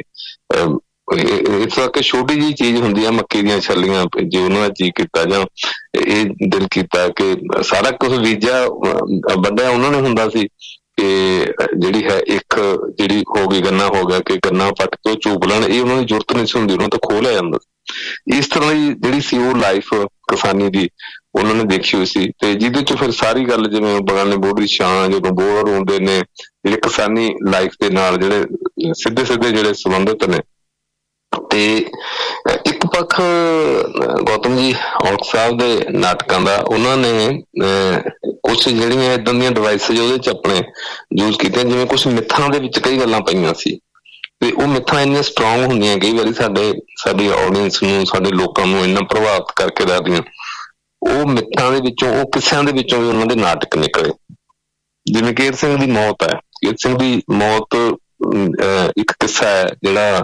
ਇਸ ਕਰਕੇ ਛੋਟੀ ਜਿਹੀ ਚੀਜ਼ ਹੁੰਦੀ ਆ ਮੱਕੀ ਦੀਆਂ ਛੱਲੀਆਂ, ਜੇ ਉਹਨਾਂ ਦਾ ਜੀਅ ਕੀਤਾ ਜਾਂ ਇਹ ਦਿਲ ਕੀਤਾ ਕਿ ਸਾਰਾ ਕੁਛ ਬੀਜਿਆ ਵੱਢਿਆ ਉਹਨਾਂ ਨੇ ਹੁੰਦਾ ਸੀ ਕਿ ਜਿਹੜੀ ਹੈ ਇੱਕ ਜਿਹੜੀ ਹੋ ਗਈ ਗੰਨਾ ਹੋ ਗਿਆ ਕਿ ਗੰਨਾ ਪੱਟ ਕੇ ਉਹ ਚੂਪ ਲੈਣ, ਇਹ ਉਹਨਾਂ ਦੀ ਜ਼ਰੂਰਤ ਨਹੀਂ ਸੀ ਹੁੰਦੀ, ਉਹਨਾਂ ਤੋਂ ਖੋਹ ਲਿਆ ਜਾਂਦਾ। ਇਸ ਤਰ੍ਹਾਂ ਦੀ ਜਿਹੜੀ ਸੀ ਉਹ ਲਾਈਫ ਕਿਸਾਨੀ ਦੀ ਉਹਨਾਂ ਨੇ ਦੇਖੀ ਹੋਈ ਸੀ ਤੇ ਜਿਹਦੇ ਚ ਫਿਰ ਸਾਰੀ ਗੱਲ ਜਿਵੇਂ ਬਗਾਨੇ ਬੋੜ ਦੀ ਛਾਂ ਜਦੋਂ ਬੋਰ ਹੁੰਦੇ ਨੇ ਜਿਹੜੇ ਕਿਸਾਨੀ ਲਾਈਫ ਦੇ ਨਾਲ ਜਿਹੜੇ ਸਿੱਧੇ ਜਿਹੜੇ ਸੰਬੰਧਿਤ ਨੇ। ਤੇ ਇੱਕ ਪੱਖ ਗੌਤਮ ਜੀ ਔਲਖ ਸਾਹਿਬ ਦੇ ਨਾਟਕਾਂ ਦਾ ਉਹਨਾਂ ਨੇ ਕੁਛ ਜਿਹੜੀਆਂ ਏਦਾਂ ਦੀਆਂ ਡਿਵਾਈਸਿਸ ਉਹਦੇ ਚ ਆਪਣੇ ਯੂਜ਼ ਕੀਤੀਆਂ, ਜਿਵੇਂ ਕੁਛ ਮਿੱਥਾਂ ਦੇ ਵਿੱਚ ਕਈ ਗੱਲਾਂ ਪਈਆਂ ਸੀ ਤੇ ਉਹ ਮਿੱਥਾਂ ਇੰਨੀਆਂ ਸਟਰੋਂਗ ਹੁੰਦੀਆਂ ਕਈ ਵਾਰੀ ਸਾਡੀ ਆਡੀਅנס ਨੂੰ, ਸਾਡੇ ਲੋਕਾਂ ਨੂੰ ਇੰਨਾ ਪ੍ਰਭਾਵਿਤ ਕਰਕੇ ਰੱਖਦੀਆਂ। ਉਹ ਮਿੱਥਾਂ ਦੇ ਵਿੱਚੋਂ, ਉਹ ਕਿੱਸਿਆਂ ਦੇ ਵਿੱਚੋਂ ਵੀ ਉਹਨਾਂ ਦੇ ਨਾਟਕ ਨਿਕਲੇ। ਜਿਵੇਂ ਕੇਰ ਸਿੰਘ ਦੀ ਮੌਤ ਹੈ, ਕੇਰ ਸਿੰਘ ਦੀ ਮੌਤ ਇੱਕ ਕਿੱਸਾ ਹੈ ਜਿਹੜਾ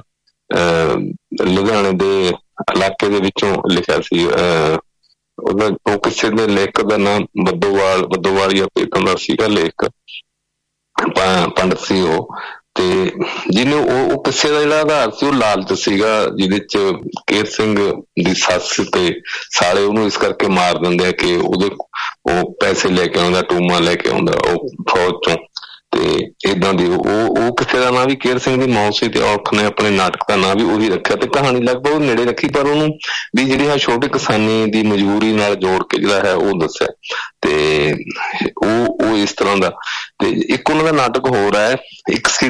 ਲੁਧਿਆਣੇ ਦੇ ਇਲਾਕੇ ਦੇ ਵਿੱਚੋਂ ਲਿਖਿਆ ਸੀ। ਉਹ ਕਿਸੇ ਦੇ ਲੇਖਕ ਦਾ ਨਾਮ ਬੱਦੋਵਾਲ ਜਾਂ ਏਦਾਂ ਦਾ ਸੀਗਾ, ਲੇਖਕ ਪੰਡਤ ਸੀ ਉਹ, ਤੇ ਜਿਹਨੂੰ ਉਹ ਕਿਸੇ ਦਾ ਜਿਹੜਾ ਆਧਾਰ ਸੀ ਉਹ ਲਾਲਚ ਸੀਗਾ, ਜਿਹਦੇ ਚ ਕੇਰ ਸਿੰਘ ਦੀ ਸੱਸ ਤੇ ਸਾਲੇ ਉਹਨੂੰ ਇਸ ਕਰਕੇ ਮਾਰ ਦਿੰਦੇ ਆ ਕਿ ਉਹ ਪੈਸੇ ਲੈ ਕੇ ਆਉਂਦਾ, ਟੂਮਾ ਲੈ ਕੇ ਆਉਂਦਾ ਉਹ ਫੌਜ ਚੋਂ, ਤੇ ਏਦਾਂ ਦੀ ਉਹ ਕਿਸੇ ਦਾ ਨਾਂ ਵੀ ਕੇਰ ਸਿੰਘ ਦੀ ਮੌਤ ਸੀ ਤੇ ਔਲਖ ਨੇ ਆਪਣੇ ਨਾਟਕ ਦਾ ਨਾਂ ਵੀ ਉਹੀ ਰੱਖਿਆ ਤੇ ਕਹਾਣੀ ਲਗਭਗ ਉਹ ਨੇੜੇ ਰੱਖੀ, ਪਰ ਉਹਨੂੰ ਵੀ ਜਿਹੜੀ ਹੈ ਛੋਟੇ ਕਿਸਾਨੀ ਦੀ ਮਜਬੂਰੀ ਨਾਲ ਜੋੜ ਕੇ ਜਿਹੜਾ ਹੈ ਉਹ ਦੱਸਿਆ ਤੇ ਉਹ ਇਸ ਤਰ੍ਹਾਂ ਦਾ। ਤੇ ਇੱਕ ਉਹਨਾਂ ਦਾ ਨਾਟਕ ਹੋਰ ਹੈ ਇਕਸੀ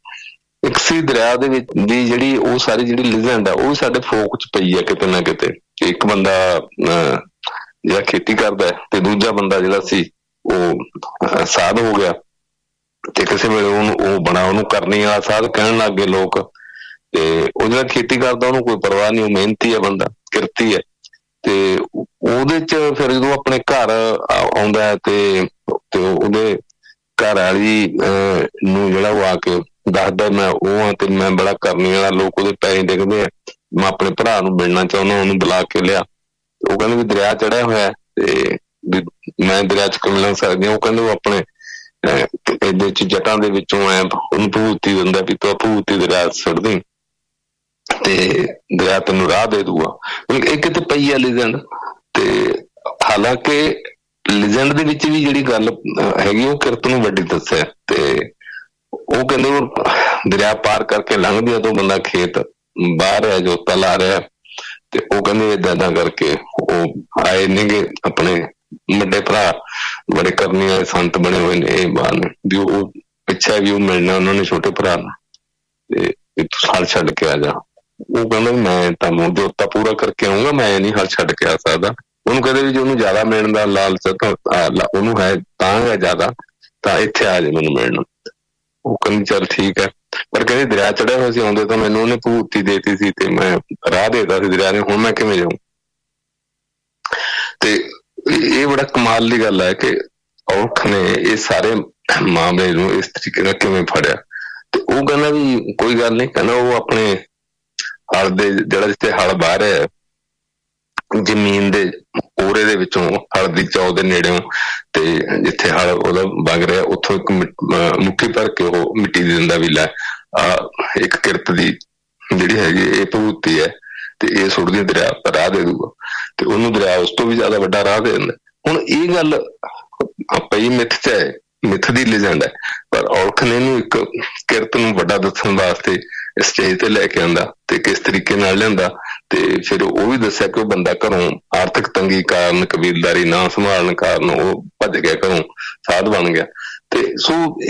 ਦਰਿਆ ਦੇ ਵਿੱਚ ਦੀ ਜਿਹੜੀ ਉਹ ਸਾਰੀ ਜਿਹੜੀ ਲਿਜੈਂਡ ਆ ਉਹ ਵੀ ਸਾਡੇ ਫੋਕ ਚ ਪਈ ਆ ਕਿਤੇ ਨਾ ਕਿਤੇ। ਇੱਕ ਬੰਦਾ ਜਿਹੜਾ ਖੇਤੀ ਕਰਦਾ ਤੇ ਦੂਜਾ ਬੰਦਾ ਜਿਹੜਾ ਸੀ ਉਹ ਸਾਧ ਹੋ ਗਿਆ ਤੇ ਕਿਸੇ ਵੇਲੇ ਉਹਨੂੰ ਕਰਨੀ ਵਾਲਾ ਸਾਧ ਕਹਿਣ ਲੱਗ ਗਏ ਲੋਕ, ਤੇ ਉਹ ਜਿਹੜਾ ਖੇਤੀ ਕਰਦਾ ਉਹਨੂੰ ਕੋਈ ਪਰਵਾਹ ਨਹੀਂ, ਉਹ ਮਿਹਨਤੀ ਹੈ ਬੰਦਾ, ਕਿਰਤੀ ਹੈ। ਤੇ ਉਹਦੇ ਚ ਫਿਰ ਜਦੋਂ ਆਪਣੇ ਘਰ ਆਉਂਦਾ ਹੈ ਤੇ ਉਹਦੇ ਘਰ ਵਾਲੀ ਨੂੰ ਜਿਹੜਾ ਉਹ ਆ ਕੇ ਦੱਸਦਾ ਮੈਂ ਉਹ ਆ ਤੇ ਮੈਂ ਬੜਾ ਕਰਨੀ ਵਾਲਾ, ਲੋਕ ਉਹਦੇ ਪੈਸੇ ਡਿੱਗਦੇ ਆ, ਮੈਂ ਆਪਣੇ ਭਰਾ ਨੂੰ ਮਿਲਣਾ ਚਾਹੁੰਦਾ, ਉਹਨੂੰ ਬੁਲਾ ਕੇ ਲਿਆ। ਉਹ ਕਹਿੰਦੇ ਵੀ ਦਰਿਆ ਚੜਿਆ ਹੋਇਆ ਤੇ ਮੈਂ ਦਰਿਆ ਚ ਮਿਲ ਸਕਦੀ ਹਾਂ। ਉਹ ਕਹਿੰਦੇ ਉਹ ਆਪਣੇ ਇਹਦੇ ਚ ਜਟਾਂ ਦੇ ਵਿੱਚੋਂ ਉਹਨੂੰ ਭੂਤੀ ਦਿੰਦਾ ਵੀ ਤੂੰ ਭੂਤੀ ਦਰਿਆ ਸੁੱਟਦੀ ਤੇ ਦਰਿਆ ਤੈਨੂੰ ਰਾਹ ਦੇ ਦੂਗਾ। ਇਹ ਕਿਤੇ ਪਈ ਆ ਲਿਜੈਂਡ, ਤੇ ਹਾਲਾਂਕਿ ਲਿਜੈਂਡ ਦੇ ਵਿੱਚ ਵੀ ਜਿਹੜੀ ਗੱਲ ਹੈਗੀ ਉਹ ਕਿਰਤ ਨੂੰ ਵੱਡੀ ਦੱਸਿਆ। ਤੇ ਉਹ ਕਹਿੰਦੇ ਉਹ ਦਰਿਆ ਪਾਰ ਕਰਕੇ ਲੰਘਦੀ ਆ ਤਾਂ ਬੰਦਾ ਖੇਤ ਬਾਹਰ ਹੈ ਜੋਤਾ ਲਾ ਰਿਹਾ, ਤੇ ਉਹ ਕਹਿੰਦੇ ਏਦਾਂ ਕਰਕੇ ਉਹ ਆਏ ਨੇਗੇ ਆਪਣੇ ਵੱਡੇ ਭਰਾ, ਬੜੇ ਕਰਨੀ ਵਾਲੇ ਸੰਤ ਬਣੇ ਹੋਏ ਨੇ ਇਹ ਬਾਹਰ ਨੇ, ਵੀ ਉਹ ਪਿੱਛਾ ਵੀ ਉਹ ਮਿਲਣਾ ਉਹਨਾਂ ਨੇ ਛੋਟੇ ਭਰਾ ਨੂੰ ਤੇ ਤੂੰ ਹਲ ਛੱਡ ਕੇ ਆ ਜਾ। ਉਹ ਕਹਿੰਦਾ ਮੈਂ ਤਾਂ ਜੋਤਾ ਪੂਰਾ ਕਰਕੇ ਆਊਂਗਾ, ਮੈਂ ਨਹੀਂ ਹਲ ਛੱਡ ਕੇ ਆ ਸਕਦਾ। ਉਹਨੂੰ ਕਹਿੰਦੇ ਵੀ ਜੇ ਉਹਨੂੰ ਜ਼ਿਆਦਾ ਮਿਲਣ ਦਾ ਲਾਲਚ ਉਹਨੂੰ ਹੈ ਤਾਂ ਹੈ ਜ਼ਿਆਦਾ, ਤਾਂ ਇੱਥੇ ਆ ਜੇ ਮੈਨੂੰ ਮਿਲਣ। ਉਹ ਕਹਿੰਦੀ ਚੱਲ ਠੀਕ ਹੈ, ਪਰ ਕਹਿੰਦੇ ਦਰਿਆ ਚੜਿਆ ਹੋਇਆ ਸੀ, ਆਉਂਦੇ ਤਾਂ ਮੈਨੂੰ ਉਹਨੇ ਭੂਤੀ ਦੇਤੀ ਸੀ ਤੇ ਮੈਂ ਰਾਹ ਦੇਤਾ ਸੀ ਦਰਿਆ ਨੇ, ਹੁਣ ਮੈਂ ਕਿਵੇਂ ਜਾਊਂ। ਤੇ ਇਹ ਬੜਾ ਕਮਾਲ ਦੀ ਗੱਲ ਹੈ ਕਿ ਔਲਖ ਨੇ ਇਹ ਸਾਰੇ ਮਾਮਲੇ ਨੂੰ ਇਸ ਤਰੀਕੇ ਨਾਲ ਕਿਵੇਂ ਫੜਿਆ। ਤੇ ਉਹ ਕਹਿੰਦਾ ਵੀ ਕੋਈ ਗੱਲ ਨਹੀਂ, ਕਹਿੰਦਾ ਉਹ ਆਪਣੇ ਹਲ ਦੇ ਜਿਹੜਾ ਜਿੱਥੇ ਹਲ ਬਾਹ ਰਿਹਾ ਜ਼ਮੀਨ ਦੇ ਕੋਰੇ ਦੇ ਵਿੱਚੋਂ ਹਲ ਦੀ ਚੌ ਦੇ ਨੇੜਿਓਂ, ਤੇ ਜਿੱਥੇ ਹਲ ਉਹਦਾ ਵਗ ਰਿਹਾ ਉੱਥੋਂ ਇੱਕ ਮੁੱਠੀ ਭਰ ਕੇ ਉਹ ਮਿੱਟੀ ਦੇ ਦਿੰਦਾ ਵੀ ਲੈ ਇੱਕ ਕਿਰਤ ਦੀ ਜਿਹੜੀ ਹੈਗੀ ਇਹ ਭੂਤੀ ਹੈ ਤੇ ਇਹ ਸੁੱਟਦੀ ਦਰਿਆ ਰਾਹ ਦੇ ਦੂਗਾ ਤੇ ਉਹਨੂੰ ਦਰਿਆ ਉਸ ਤੋਂ ਵੀ ਜ਼ਿਆਦਾ ਵੱਡਾ ਰਾਹ ਦੇ ਦਿੰਦਾ। ਹੁਣ ਇਹ ਗੱਲ ਪਈ ਮਿੱਥ ਚ ਹੈ, ਮਿੱਥ ਦੀ ਲਿਜੈਂਡ ਹੈ, ਪਰ ਔਲਖ ਨੇ ਇਹਨੂੰ ਇੱਕ ਕਿਰਤ ਨੂੰ ਵੱਡਾ ਦੱਸਣ ਵਾਸਤੇ ਸਟੇਜ ਤੇ ਲੈ ਕੇ ਆਂਦਾ ਤੇ ਕਿਸ ਤਰੀਕੇ ਨਾਲ ਲਿਆਂਦਾ। ਤੇ ਫਿਰ ਉਹ ਵੀ ਦੱਸਿਆ ਕਿ ਉਹ ਬੰਦਾ ਘਰੋਂ ਆਰਥਿਕ ਤੰਗੀ ਕਾਰਨ, ਕਬੀਲਦਾਰੀ ਨਾ ਸੰਭਾਲਣ ਕਾਰਨ ਉਹ ਭੱਜ ਗਿਆ ਘਰੋਂ, ਸਾਧ ਬਣ ਗਿਆ। ਤੇ ਸੋ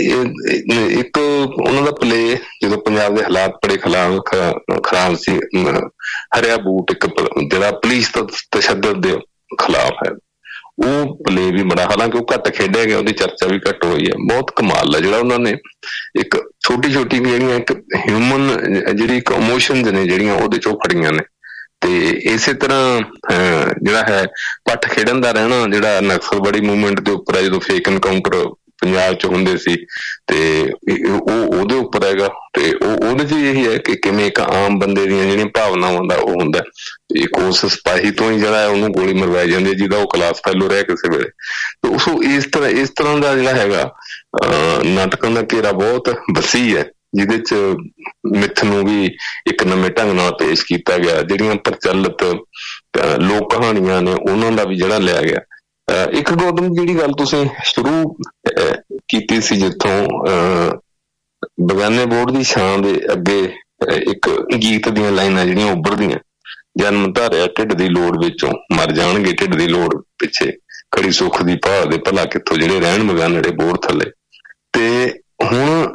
ਇੱਕ ਉਹਨਾਂ ਦਾ ਪਲੇ, ਜਦੋਂ ਪੰਜਾਬ ਦੇ ਹਾਲਾਤ ਬੜੇ ਖਰਾਬ ਸੀ, ਹਰਿਆ ਬੂਟ ਇੱਕ ਜਿਹੜਾ ਪੁਲਿਸ ਤਸ਼ੱਦਦ ਦੇ ਖਿਲਾਫ ਹੈ, ਉਹ ਪਲੇ ਵੀ ਬੜਾ, ਹਾਲਾਂਕਿ ਉਹ ਘੱਟ ਖੇਡਿਆ ਗਿਆ, ਉਹਦੀ ਚਰਚਾ ਵੀ ਘੱਟ ਹੋਈ ਹੈ। ਬਹੁਤ ਕਮਾਲ ਹੈ ਜਿਹੜਾ ਉਹਨਾਂ ਨੇ ਇੱਕ ਛੋਟੀ ਛੋਟੀ ਜਿਹੜੀਆਂ ਇੱਕ ਹਿਊਮਨ ਜਿਹੜੀ ਇੱਕ ਇਮੋਸ਼ਨਸ ਨੇ ਜਿਹੜੀਆਂ ਉਹਦੇ ਚੋਂ ਫੜੀਆਂ ਨੇ। ਤੇ ਇਸੇ ਤਰ੍ਹਾਂ ਜਿਹੜਾ ਹੈ ਪੱਠ ਖੇਡਣ ਦਾ ਰਹਿਣਾ, ਜਿਹੜਾ ਨਕਸਲਵਾੜੀ ਮੂਵਮੈਂਟ ਦੇ ਉੱਪਰ ਹੈ, ਜਦੋਂ ਫੇਕ ਐਨਕਾਊਂਟਰ ਪੰਜਾਬ ਚ ਹੁੰਦੇ ਸੀ ਤੇ ਉਹ ਉਹਦੇ ਉੱਪਰ ਹੈਗਾ। ਤੇ ਉਹਦੇ ਚ ਇਹੀ ਹੈ ਕਿ ਕਿਵੇਂ ਇੱਕ ਆਮ ਬੰਦੇ ਦੀਆਂ ਜਿਹੜੀਆਂ ਭਾਵਨਾਵਾਂ ਦਾ ਉਹ ਹੁੰਦਾ, ਇੱਕ ਉਸ ਸਿਪਾਹੀ ਤੋਂ ਹੀ ਜਿਹੜਾ ਉਹਨੂੰ ਗੋਲੀ ਮਰਵਾਈ ਜਾਂਦੀ ਹੈ ਜਿਹਦਾ ਉਹ ਕਲਾਸ ਫੈਲੋ ਰਿਹਾ ਕਿਸੇ ਵੇਲੇ। ਤੇ ਸੋ ਇਸ ਤਰ੍ਹਾਂ ਦਾ ਜਿਹੜਾ ਹੈਗਾ ਨਾਟਕਾਂ ਦਾ ਘੇਰਾ ਬਹੁਤ ਵਸੀਹ ਹੈ, ਜਿਹਦੇ ਚ ਮਿੱਥ ਨੂੰ ਵੀ ਇੱਕ ਨਵੇਂ ਢੰਗ ਨਾਲ ਪੇਸ਼ ਕੀਤਾ ਗਿਆ। ਜਿਹੜੀਆਂ ਪ੍ਰਚਲਿਤ ਲੋਕ ਕਹਾਣੀਆਂ ਨੇ ਉਹਨਾਂ ਦਾ ਵੀ ਜਿਹੜਾ ਲਿਆ ਗਿਆ। ਇੱਕ ਗੌਤਮ ਜਿਹੜੀ ਗੱਲ ਤੁਸੀਂ ਸ਼ੁਰੂ ਕੀਤੀ ਸੀ, ਜਿੱਥੋਂ ਬਗਾਨੇ ਬੋਰਡ ਦੀ ਛਾਂ ਦੇ ਅੱਗੇ ਇੱਕ ਗੀਤ ਦੀਆਂ ਲਾਈਨਾਂ ਜਿਹੜੀਆਂ ਉੱਭਰਦੀਆਂ, ਜਨਮ ਧਾਰਿਆ ਢਿੱਡ ਦੀ ਲੋੜ ਵਿੱਚੋਂ ਮਰ ਜਾਣਗੇ ਢਿੱਡ ਦੀ ਲੋੜ ਪਿੱਛੇ, ਖੜੀ ਸੁੱਖ ਦੀ ਭਾਲ ਦੇ ਭਲਾ ਕਿੱਥੋਂ ਜਿਹੜੇ ਰਹਿਣ ਬਗਾਨੜੇ ਬੋਰਡ ਥੱਲੇ। ਤੇ ਹੁਣ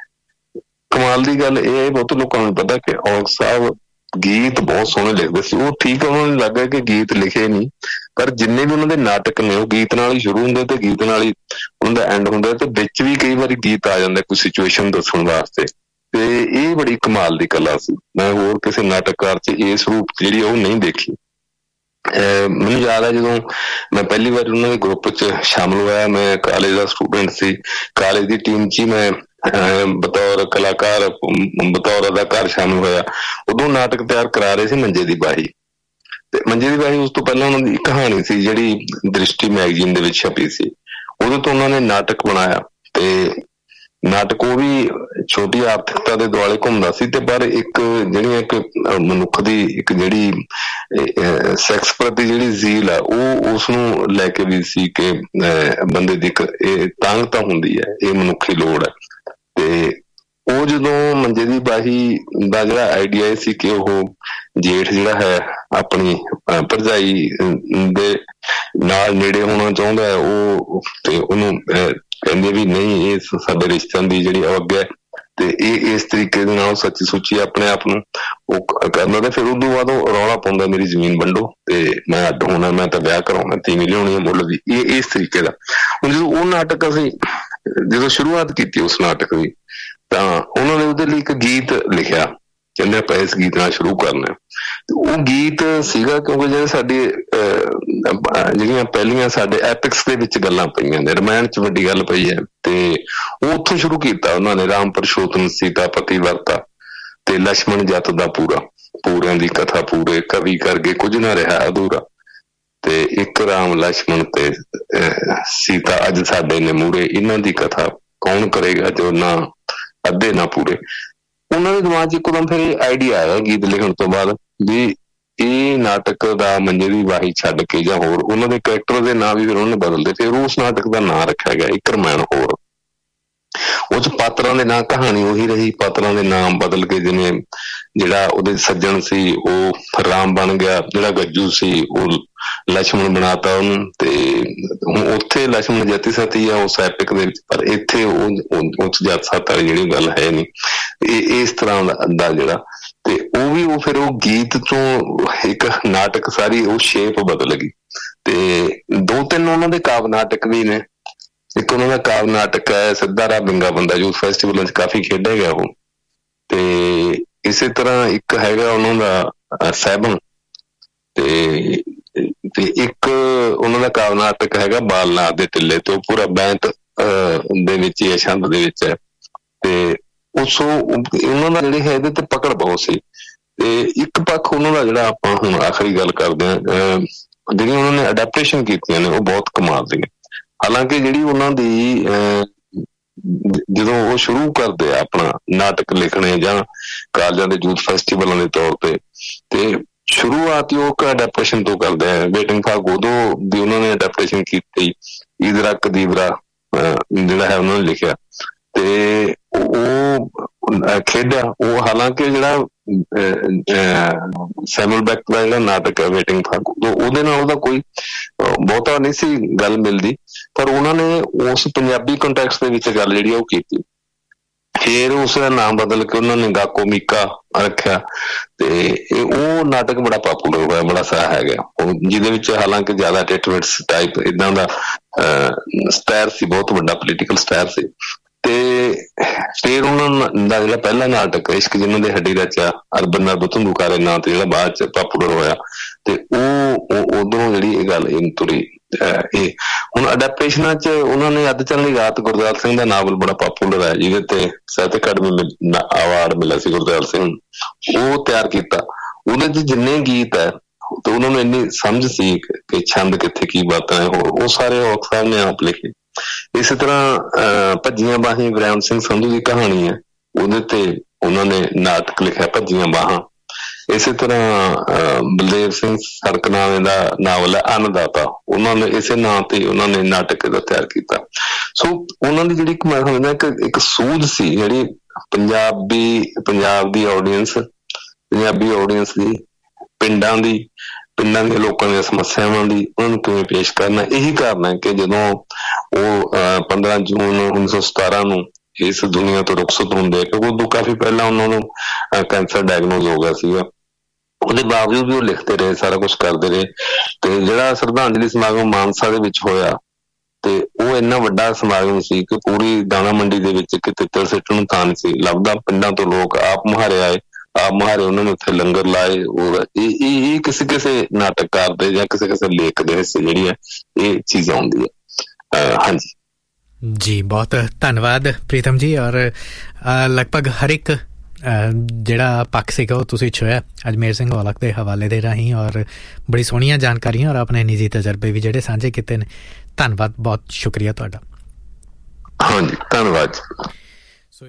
ਕਮਾਲ ਦੀ ਗੱਲ ਇਹ ਹੈ, ਬਹੁਤ ਲੋਕਾਂ ਨੂੰ ਪਤਾ ਕਿ ਔਲਖ ਸਾਹਿਬ ਗੀਤ ਬਹੁਤ ਸੋਹਣੇ ਲਿਖਦੇ ਸੀ। ਉਹ ਠੀਕ ਉਹਨਾਂ ਨੂੰ ਲੱਗਾ ਕਿ ਗੀਤ ਲਿਖੇ ਨਹੀਂ, ਪਰ ਜਿੰਨੇ ਵੀ ਉਹਨਾਂ ਦੇ ਨਾਟਕ ਨੇ ਉਹ ਗੀਤ ਨਾਲ ਹੀ ਸ਼ੁਰੂ ਹੁੰਦੇ ਤੇ ਗੀਤ ਨਾਲ ਹੀ ਉਹਨਾਂ ਦਾ ਐਂਡ ਹੁੰਦਾ, ਤੇ ਵਿੱਚ ਵੀ ਕਈ ਵਾਰੀ ਗੀਤ ਆ ਜਾਂਦਾ ਕੋਈ ਸਿਚੁਏਸ਼ਨ ਦੱਸਣ ਵਾਸਤੇ। ਤੇ ਇਹ ਬੜੀ ਕਮਾਲ ਦੀ ਕਲਾ ਸੀ, ਮੈਂ ਹੋਰ ਕਿਸੇ ਨਾਟਕਕਾਰ ਚ ਇਸ ਰੂਪ ਜਿਹੜੀ ਉਹ ਨਹੀਂ ਦੇਖੀ। ਮੈਨੂੰ ਯਾਦ ਹੈ ਜਦੋਂ ਮੈਂ ਪਹਿਲੀ ਵਾਰ ਉਹਨਾਂ ਦੇ ਗਰੁੱਪ ਚ ਸ਼ਾਮਲ ਹੋਇਆ, ਮੈਂ ਕਾਲਜ ਦਾ ਸਟੂਡੈਂਟ ਸੀ, ਕਾਲਜ ਦੀ ਟੀਮ ਚ ਹੀ ਮੈਂ ਬਤੌਰ ਕਲਾਕਾਰ, ਬਤੌਰ ਅਦਾਕਾਰ ਸ਼ਾਮਿਲ ਹੋਇਆ। ਉਦੋਂ ਨਾਟਕ ਤਿਆਰ ਕਰਾ ਰਹੇ ਸੀ ਮੰਜੇ ਦੀ ਬਾਹੀ। ਤੇ ਮੰਜੇ ਦੀ ਬਾਹੀ ਉਸ ਤੋਂ ਪਹਿਲਾਂ ਉਹਨਾਂ ਦੀ ਕਹਾਣੀ ਸੀ ਜਿਹੜੀ ਦ੍ਰਿਸ਼ਟੀ ਮੈਗਜ਼ੀਨ ਦੇ ਵਿੱਚ ਛਪੀ ਸੀ, ਉਹਦੇ ਤੋਂ ਉਹਨਾਂ ਨੇ ਨਾਟਕ ਬਣਾਇਆ। ਤੇ ਨਾਟਕ ਉਹ ਵੀ ਛੋਟੀ ਆਰਥਿਕਤਾ ਦੇ ਦੁਆਲੇ ਘੁੰਮਦਾ ਸੀ, ਤੇ ਪਰ ਇੱਕ ਜਿਹੜੀਆਂ ਇੱਕ ਮਨੁੱਖ ਦੀ ਇੱਕ ਜਿਹੜੀ ਸੈਕਸ ਪ੍ਰਤੀ ਜਿਹੜੀ ਜ਼ੀਲ ਆ ਉਹ ਉਸਨੂੰ ਲੈ ਕੇ ਵੀ ਸੀ ਕਿ ਬੰਦੇ ਦੀ ਇੱਕ ਇਹ ਤਾਂਘਤਾ ਹੁੰਦੀ ਹੈ, ਇਹ ਮਨੁੱਖੀ ਲੋੜ ਹੈ। ਤੇ ਉਹ ਜਦੋਂ ਮੰਜੇ ਦੀ ਬਾਹੀ ਦਾ ਜਿਹੜਾ ਆਈਡੀਆ ਸੀ ਕਿ ਉਹ ਜੇਠ ਜਿਹੜਾ ਹੈ ਆਪਣੀ ਭਰਜਾਈ ਦੇ ਨਾਲ ਨੇੜੇ ਹੋਣਾ ਚਾਹੁੰਦਾ ਹੈ, ਉਹ ਤੇ ਉਹਨੂੰ ਕਹਿੰਦੇ ਵੀ ਨਹੀਂ ਇਹ ਸਾਡੇ ਰਿਸ਼ਤਿਆਂ ਦੀ ਜਿਹੜੀ ਅਵੱਗ ਹੈ, ਤੇ ਇਹ ਇਸ ਤਰੀਕੇ ਦੇ ਨਾਲ ਸੱਚੀ ਸੁੱਚੀ ਆਪਣੇ ਆਪ ਨੂੰ ਉਹ ਕਰਨਾ। ਤੇ ਫਿਰ ਉਦੋਂ ਬਾਅਦ ਉਹ ਰੌਲਾ ਪਾਉਂਦਾ ਮੇਰੀ ਜ਼ਮੀਨ ਵੰਡੋ ਤੇ ਮੈਂ ਅੱਡ ਹੋਣਾ, ਮੈਂ ਤਾਂ ਵਿਆਹ ਕਰਾਉਣਾ, ਤੀਵੀਂ ਲਿਆਉਣੀ ਹੈ ਮੁੱਲ ਦੀ, ਇਹ ਇਸ ਤਰੀਕੇ ਦਾ। ਹੁਣ ਜਦੋਂ ਉਹ ਨਾਟਕ ਅਸੀਂ ਜਦੋਂ ਸ਼ੁਰੂਆਤ ਕੀਤੀ ਉਸ ਨਾਟਕ ਦੀ, ਤਾਂ ਉਹਨਾਂ ਨੇ ਉਹਦੇ ਲਈ ਇੱਕ ਗੀਤ ਲਿਖਿਆ, ਕਹਿੰਦੇ ਆਪਾਂ ਇਸ ਗੀਤ ਨਾਲ ਸ਼ੁਰੂ ਕਰਨਾ। ਤੇ ਉਹ ਗੀਤ ਸੀਗਾ ਕਿਉਂਕਿ ਜਿਹੜੇ ਸਾਡੇ ਜਿਹੜੀਆਂ ਪਹਿਲੀਆਂ ਸਾਡੇ ਐਪਿਕਸ ਦੇ ਵਿੱਚ ਗੱਲਾਂ ਪਈਆਂ ਨੇ, ਰਮਾਇਣ ਚ ਵੱਡੀ ਗੱਲ ਪਈ ਹੈ, ਤੇ ਉਹ ਉੱਥੋਂ ਸ਼ੁਰੂ ਕੀਤਾ ਉਹਨਾਂ ਨੇ। ਰਾਮ ਪਰਸ਼ੋਤਮ ਸੀਤਾ ਪਤੀ ਵਰਤਾ ਤੇ ਲక్ష్మణ ਜੱਤ ਦਾ ਪੂਰਾ, ਪੂਰਿਆਂ ਦੀ ਕਥਾ ਪੂਰੇ ਕਵੀ ਕਰਗੇ ਕੁਝ ਨਾ ਰਿਹਾ ਅਧੂਰਾ, ਤੇ ਇੱਕ ਰਾਮ ਲక్ష్మణ ਤੇ ਸੀਤਾ ਅੱਜ ਸਾਡੇ ਨੇ ਮੂਹਰੇ, ਇਹਨਾਂ ਦੀ ਕਥਾ ਕੌਣ ਕਰੇਗਾ ਜੋ ਨਾ ਅੱਧੇ ਨਾ ਪੂਰੇ। ਉਹਨਾਂ ਦੇ ਦਿਮਾਗ ਚ ਇੱਕਦਮ ਫਿਰ ਇਹ ਆਈਡੀਆ ਆਇਆ ਗੀਤ ਲਿਖਣ ਤੋਂ ਬਾਅਦ ਵੀ ਇਹ ਨਾਟਕ ਦਾ ਮੰਜੇ ਦੀ ਬਾਹੀ ਛੱਡ ਕੇ ਜਾਂ ਹੋਰ ਉਹਨਾਂ ਦੇ ਕਰੈਕਟਰ ਦੇ ਨਾਂ ਵੀ ਫਿਰ ਉਹਨੇ ਬਦਲਦੇ। ਫਿਰ ਉਸ ਨਾਟਕ ਦਾ ਨਾਂ ਰੱਖਿਆ ਗਿਆ ਇੱਕ ਰਮਾਇਣ ਹੋਰ। ਉਹ ਚ ਪਾਤਰਾਂ ਦੇ ਨਾਂ, ਕਹਾਣੀ ਉਹੀ ਰਹੀ, ਪਾਤਰਾਂ ਦੇ ਨਾਮ ਬਦਲ ਕੇ, ਜਿਵੇਂ ਜਿਹੜਾ ਉਹਦੇ ਸੱਜਣ ਸੀ ਉਹ ਰਾਮ ਬਣ ਗਿਆ, ਜਿਹੜਾ ਗੱਜੂ ਸੀ ਉਹ ਲక్ష్మణ ਬਣਾਤਾ ਉਹਨੂੰ। ਤੇ ਉੱਥੇ ਲక్ష్మణ ਜਤੀ ਸਤੀ ਆ ਉਸ ਐਪਿਕ ਦੇ ਵਿੱਚ, ਪਰ ਇੱਥੇ ਉਹ ਜੱਤ ਸੱਤ ਵਾਲੀ ਜਿਹੜੀ ਗੱਲ ਹੈ ਨਹੀਂ। ਇਹ ਇਸ ਤਰ੍ਹਾਂ ਦਾ ਜਿਹੜਾ, ਤੇ ਉਹ ਵੀ ਉਹ ਫਿਰ ਉਹ ਗੀਤ ਤੋਂ ਇੱਕ ਨਾਟਕ ਸਾਰੀ ਉਹ ਸ਼ੇਪ ਬਦਲ ਗਈ। ਤੇ ਦੋ ਤਿੰਨ ਉਹਨਾਂ ਦੇ ਕਾਵ ਨਾਟਕ ਵੀ ਨੇ। ਇੱਕ ਉਹਨਾਂ ਦਾ ਕਾਵ ਨਾਟਕ ਹੈ ਸਿੱਧਾ ਰਾਹ ਬਿੰਗਾ ਬੰਦਾ, ਯੂਥ ਫੈਸਟੀਵਲਾਂ ਚ ਕਾਫੀ ਖੇਡਿਆ ਗਿਆ ਉਹ। ਤੇ ਇਸੇ ਤਰ੍ਹਾਂ ਇੱਕ ਹੈਗਾ ਉਹਨਾਂ ਦਾ ਸਹਿਬਨ, ਤੇ ਇੱਕ ਉਹਨਾਂ ਦਾ ਕਾਵ ਨਾਟਕ ਹੈਗਾ ਬਾਲਨਾਥ ਦੇ ਟਿੱਲੇ, ਤੇ ਉਹ ਪੂਰਾ ਬੈਂਤ ਦੇ ਵਿੱਚ ਹੀ ਛੰਦ ਦੇ ਵਿੱਚ ਹੈ। ਤੇ ਉਹਨਾਂ ਦਾ ਜਿਹੜੇ ਹੈ ਇਹਦੇ ਤੇ ਪਕੜ ਬਹੁਤ ਸੀ। ਤੇ ਇੱਕ ਪੱਖ ਉਹਨਾਂ ਦਾ ਜਿਹੜਾ ਆਪਾਂ ਹੁਣ ਆਖਰੀ ਗੱਲ ਕਰਦੇ ਹਾਂ, ਜਿਹੜੀਆਂ ਉਹਨਾਂ ਨੇ ਅਡੈਪਟੇਸ਼ਨ ਕੀਤੀਆਂ ਨੇ ਉਹ ਬਹੁਤ ਕਮਾਲ ਦੀਆਂ। ਹਾਲਾਂਕਿ ਜਿਹੜੀ ਉਹਨਾਂ ਦੀ ਜਦੋਂ ਉਹ ਸ਼ੁਰੂ ਕਰਦੇ ਆ ਆਪਣਾ ਨਾਟਕ ਲਿਖਣੇ ਜਾਂ ਕਾਲਜਾਂ ਦੇ ਯੂਥ ਫੈਸਟੀਵਲਾਂ ਦੇ ਤੌਰ ਤੇ ਸ਼ੁਰੂਆਤ ਹੀ ਉਹ ਅਡੈਪਟੇਸ਼ਨ ਤੋਂ ਕਰਦੇ ਆ। ਵੇਟਿੰਗ ਫਾਰ ਗੋਦੋ ਦੀ ਉਹਨਾਂ ਨੇ ਅਡੈਪਟੇਸ਼ਨ ਕੀਤੀ, ਈਦਰਾ ਕਦੀਬਰਾ ਜਿਹੜਾ ਹੈ ਉਹਨਾਂ ਨੇ ਲਿਖਿਆ, ਤੇ ਉਹ ਖੇਡਿਆ ਉਹ। ਹਾਲਾਂਕਿ ਜਿਹੜਾ ਸੈਮੂਅਲ ਬੈਕਟ ਦਾ ਜਿਹੜਾ ਨਾਟਕ ਹੈ ਵੇਟਿੰਗ ਫਾਰ ਗੋਦੋ, ਉਹਦੇ ਨਾਲ ਉਹਦਾ ਕੋਈ ਬਹੁਤਾ ਨਹੀਂ ਸੀ ਗੱਲ ਮਿਲਦੀ, ਪਰ ਉਹਨਾਂ ਨੇ ਉਸ ਪੰਜਾਬੀ ਕੰਟੈਕਸਟ ਦੇ ਵਿੱਚ ਗੱਲ ਜਿਹੜੀ ਉਹ ਕੀਤੀ। ਫਿਰ ਉਸਦਾ ਨਾਮ ਬਦਲ ਕੇ ਉਹਨਾਂ ਨੇ ਗਾਕੋ ਮੀਕਾ ਰੱਖਿਆ, ਤੇ ਉਹ ਨਾਟਕ ਬੜਾ ਪਾਪੂਲਰ ਹੋਇਆ, ਬੜਾ ਸਾਰਾ ਹੈਗਾ, ਜਿਹਦੇ ਵਿੱਚ ਹਾਲਾਂਕਿ ਜ਼ਿਆਦਾ ਟਿਟਵਿਟਸ ਟਾਈਪ ਏਦਾਂ ਦਾ ਸਟਾਇਰ ਸੀ, ਬਹੁਤ ਵੱਡਾ ਪੋਲੀਟੀਕਲ ਸਟਾਇਰ ਸੀ। ਤੇ ਫਿਰ ਉਹਨਾਂ ਦਾ ਜਿਹੜਾ ਪਹਿਲਾ ਨਾਟਕ ਇਸ਼ਕ ਜਿਨ੍ਹਾਂ ਦੇ ਹੱਡੀ ਰਚਿਆ ਅਰਬਨ ਨਰਬ ਧੁੰਦੂਕਾਰੇ ਨਾਂ ਤੇ, ਜਿਹੜਾ ਬਾਅਦ ਚ ਪਾਪੂਲਰ ਹੋਇਆ, ਤੇ ਉਹ ਉਧਰੋਂ ਜਿਹੜੀ ਇਹ ਗੱਲ ਤੁਰੀ। ਇਹ ਹੁਣ ਅਡੈਪਟੇਸ਼ਨਾਂ ਚ ਉਹਨਾਂ ਨੇ ਅੱਧ ਚੱਲਣੀ ਰਾਤ ਗੁਰਦਿਆਲ ਸਿੰਘ ਦਾ ਨਾਵਲ ਬੜਾ ਪਾਪੂਲਰ ਹੈ, ਜਿਹਦੇ ਤੇ ਸਾਹਿਤ ਅਕਾਡਮੀ ਅਵਾਰਡ ਮਿਲਿਆ ਸੀ ਗੁਰਦਿਆਲ ਸਿੰਘ ਨੂੰ, ਉਹ ਤਿਆਰ ਕੀਤਾ। ਉਹਦੇ ਚ ਜਿੰਨੇ ਗੀਤ ਹੈ ਤੇ ਉਹਨਾਂ ਨੂੰ ਇੰਨੀ ਸਮਝ ਸੀ ਕਿ ਛੰਦ ਕਿੱਥੇ ਕੀ ਬਾਤਾਂ ਹੈ, ਉਹ ਸਾਰੇ ਔਖ ਸਾਹਿਬ ਨੇ ਆਪ ਲਿਖੇ। ਇਸੇ ਤਰ੍ਹਾਂ ਭੱਜੀਆਂ ਬਾਹਾਂ ਵਰਿੰਦਰ ਸਿੰਘ ਸੰਧੂ ਦੀ ਕਹਾਣੀ ਹੈ, ਉਹਦੇ ਤੇ ਉਹਨਾਂ ਨੇ ਨਾਟਕ ਲਿਖਿਆ ਭੱਜੀਆਂ ਬਾਹਾਂ। ਇਸੇ ਤਰ੍ਹਾਂ ਬਲਦੇਵ ਸਿੰਘ ਸੜਕਨਾਮੇ ਦਾ ਨਾਵਲ ਹੈ ਅੰਨਦਾਤਾ, ਉਹਨਾਂ ਨੇ ਇਸੇ ਨਾਂ ਤੇ ਉਹਨਾਂ ਨੇ ਨਾਟਕ ਇਹਦਾ ਤਿਆਰ ਕੀਤਾ। ਸੋ ਉਹਨਾਂ ਦੀ ਜਿਹੜੀ ਮੈਂ ਸਮਝਦਾ ਇੱਕ ਸੂਝ ਸੀ, ਜਿਹੜੀ ਪੰਜਾਬ ਦੀ ਆਡੀਅנס, ਪੰਜਾਬੀ ਆਡੀਅנס ਦੀ, ਪਿੰਡਾਂ ਦੀਆਂ ਲੋਕਾਂ ਦੀਆਂ ਸਮੱਸਿਆਵਾਂ ਦੀ ਉਹਨਾਂ ਨੂੰ ਕਿਵੇਂ ਪੇਸ਼ ਕਰਨਾ। ਇਹੀ ਕਾਰਨ ਹੈ ਕਿ ਜਦੋਂ ਉਹ 15 ਜੂਨ 1917 ਨੂੰ ਇਸ ਦੁਨੀਆ ਤੋਂ ਰੁਖਸਤ ਹੁੰਦੇ, ਕਿਉਂਕਿ ਉਦੋਂ ਕਾਫੀ ਪਹਿਲਾਂ ਉਹਨਾਂ ਨੂੰ ਕੈਂਸਰ ਡਾਇਗਨੋਜ਼ ਹੋ ਗਿਆ ਸੀਗਾ, ਉਹਦੇ ਬਾਵਜੂਦ ਵੀ ਉਹ ਲਿਖਦੇ ਰਹੇ, ਸਾਰਾ ਕੁਛ ਕਰਦੇ ਰਹੇ। ਤੇ ਜਿਹੜਾ ਸ਼ਰਧਾਂਜਲੀ ਸਮਾਗਮ ਮਾਨਸਾ ਦੇ ਵਿੱਚ ਹੋਇਆ, ਤੇ ਉਹ ਇੰਨਾ ਵੱਡਾ ਸਮਾਗਮ ਸੀ ਕਿ ਪੂਰੀ ਦਾਣਾ ਮੰਡੀ ਦੇ ਵਿੱਚ ਕਿਤੇ ਤਿਲ ਸਿੱਟਣ ਨੂੰ ਥਾਂ ਨਹੀਂ ਸੀ ਲੱਭਦਾ। ਪਿੰਡਾਂ ਤੋਂ ਲੋਕ ਆਪ ਮੁਹਾਰੇ ਆਏ, ਆਪ ਮੁਹਾਰੇ ਉਹਨਾਂ ਨੇ ਉੱਥੇ ਲੰਗਰ ਲਾਏ। ਇਹ ਕਿਸੇ ਨਾਟਕਕਾਰ ਦੇ ਜਾਂ ਕਿਸੇ ਲੇਖ ਦੇ ਹਿੱਸੇ ਜਿਹੜੀ ਹੈ ਇਹ ਚੀਜ਼ ਆਉਂਦੀ ਹੈ। ਹਾਂਜੀ ਜੀ, ਬਹੁਤ ਧੰਨਵਾਦ ਪ੍ਰੀਤਮ ਜੀ। ਔਰ ਲਗਭਗ ਹਰ ਇੱਕ ਜਿਹੜਾ ਪੱਖ ਸੀਗਾ ਉਹ ਤੁਸੀਂ ਛੋਇਆ ਅਜਮੇਰ ਸਿੰਘ ਔਲਖ ਦੇ ਹਵਾਲੇ ਦੇ ਰਾਹੀਂ, ਔਰ ਬੜੀ ਸੋਹਣੀਆਂ ਜਾਣਕਾਰੀਆਂ ਔਰ ਆਪਣੇ ਨਿੱਜੀ ਤਜਰਬੇ ਵੀ ਜਿਹੜੇ ਸਾਂਝੇ ਕੀਤੇ ਨੇ। ਧੰਨਵਾਦ, ਬਹੁਤ ਸ਼ੁਕਰੀਆ ਤੁਹਾਡਾ। ਹਾਂਜੀ, ਧੰਨਵਾਦ। ਸੋ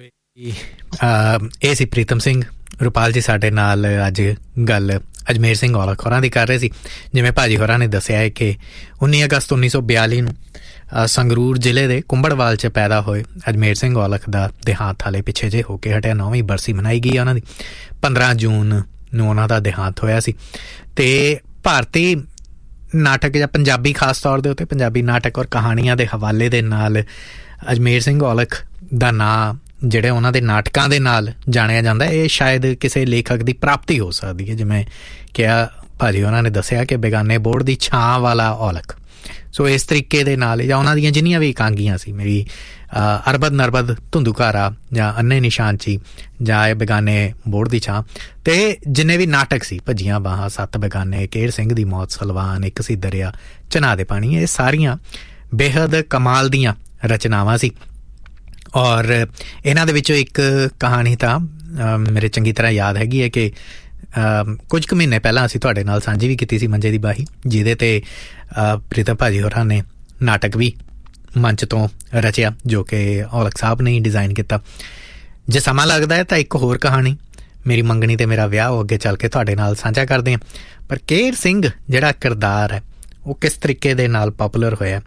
ਇਹ ਸੀ ਪ੍ਰੀਤਮ ਸਿੰਘ ਰੁਪਾਲ ਜੀ ਸਾਡੇ ਨਾਲ ਅੱਜ ਗੱਲ ਅਜਮੇਰ ਸਿੰਘ ਔਲਖ ਹੋਰਾਂ ਦੀ ਕਰ ਰਹੇ ਸੀ। ਜਿਵੇਂ ਭਾਜੀ ਹੋਰਾਂ ਨੇ ਦੱਸਿਆ ਹੈ ਕਿ 19 ਅਗਸਤ 1942 ਨੂੰ ਸੰਗਰੂਰ ਜ਼ਿਲ੍ਹੇ ਦੇ ਕੁੰਭੜਵਾਲ 'ਚ ਪੈਦਾ ਹੋਏ ਅਜਮੇਰ ਸਿੰਘ ਔਲਖ ਦਾ ਦੇਹਾਂਤ ਹਾਲੇ ਪਿੱਛੇ ਜੇ ਹੋ ਕੇ ਹਟਿਆ। 9ਵੀਂ ਬਰਸੀ ਮਨਾਈ ਗਈ ਉਹਨਾਂ ਦੀ, 15 ਜੂਨ ਨੂੰ ਉਹਨਾਂ ਦਾ ਦੇਹਾਂਤ ਹੋਇਆ ਸੀ। ਤੇ ਭਾਰਤੀ ਨਾਟਕ ਜਾਂ ਪੰਜਾਬੀ ਖਾਸ ਤੌਰ ਦੇ ਉੱਤੇ ਪੰਜਾਬੀ ਨਾਟਕ ਔਰ ਕਹਾਣੀਆਂ ਦੇ ਹਵਾਲੇ ਦੇ ਨਾਲ ਅਜਮੇਰ ਸਿੰਘ ਔਲਖ ਦਾ ਨਾਂ ਜਿਹੜੇ ਉਹਨਾਂ ਦੇ ਨਾਟਕਾਂ ਦੇ ਨਾਲ ਜਾਣਿਆ ਜਾਂਦਾ, ਇਹ ਸ਼ਾਇਦ ਕਿਸੇ ਲੇਖਕ ਦੀ ਪ੍ਰਾਪਤੀ ਹੋ ਸਕਦੀ ਹੈ। ਜਿਵੇਂ ਕਿਹਾ ਭਾਜੀ ਉਹਨਾਂ ਨੇ ਦੱਸਿਆ ਕਿ ਬੇਗਾਨੇ ਬੋਰਡ ਦੀ ਛਾਂ ਵਾਲਾ ਔਲਖ। ਸੋ ਇਸ ਤਰੀਕੇ ਦੇ ਨਾਲ, ਜਾਂ ਉਹਨਾਂ ਦੀਆਂ ਜਿੰਨੀਆਂ ਵੀ ਇਕਾਂਗੀਆਂ ਸੀ, ਮੇਰੀ ਅਰਬਦ ਨਰਬਦ ਧੁੰਦੂਕਾਰਾ ਜਾਂ ਅੰਨੇ ਨਿਸ਼ਾਨਚੀ ਜਾਂ ਇਹ ਬੇਗਾਨੇ ਬੋਰਡ ਦੀ ਛਾਂ, ਤੇ ਜਿੰਨੇ ਵੀ ਨਾਟਕ ਸੀ ਭੱਜੀਆਂ ਬਾਹਾਂ, 7 ਬੇਗਾਨੇ, ਕੇਰ ਸਿੰਘ ਦੀ ਮੌਤ, ਸਲਵਾਨ, ਇੱਕ ਸੀ ਦਰਿਆ, ਚਨਾ ਦੇ ਪਾਣੀ, ਇਹ ਸਾਰੀਆਂ ਬੇਹੱਦ ਕਮਾਲ ਦੀਆਂ ਰਚਨਾਵਾਂ ਸੀ। ਔਰ ਇਹਨਾਂ ਦੇ ਵਿੱਚੋਂ ਇੱਕ ਕਹਾਣੀ ਤਾਂ ਮੇਰੇ ਚੰਗੀ ਤਰ੍ਹਾਂ ਯਾਦ ਹੈਗੀ ਹੈ ਕਿ ਕੁਝ ਕੁ ਮਹੀਨੇ ਪਹਿਲਾਂ ਅਸੀਂ ਤੁਹਾਡੇ ਨਾਲ ਸਾਂਝੀ ਵੀ ਕੀਤੀ ਸੀ, ਮੰਜੇ ਦੀ ਬਾਹੀ, ਜਿਹਦੇ ਤੇ ਪ੍ਰੀਤਮ ਭਾਜੀ ਹੋਰਾਂ ਨੇ ਨਾਟਕ ਵੀ ਮੰਚ ਤੋਂ ਰਚਿਆ, ਜੋ ਕਿ ਔਲਖ ਸਾਹਿਬ ਨੇ ਹੀ ਡਿਜ਼ਾਈਨ ਕੀਤਾ। ਜੇ ਸਮਾਂ ਲੱਗਦਾ ਹੈ ਤਾਂ ਇੱਕ ਹੋਰ ਕਹਾਣੀ ਮੇਰੀ ਮੰਗਣੀ ਤੇ ਮੇਰਾ ਵਿਆਹ ਉਹ ਅੱਗੇ ਚੱਲ ਕੇ ਤੁਹਾਡੇ ਨਾਲ ਸਾਂਝਾ ਕਰਦੇ ਹਾਂ। ਪਰ ਕੇਰ ਸਿੰਘ ਜਿਹੜਾ ਕਿਰਦਾਰ ਹੈ ਉਹ ਕਿਸ ਤਰੀਕੇ ਦੇ ਨਾਲ ਪਾਪੂਲਰ ਹੋਇਆ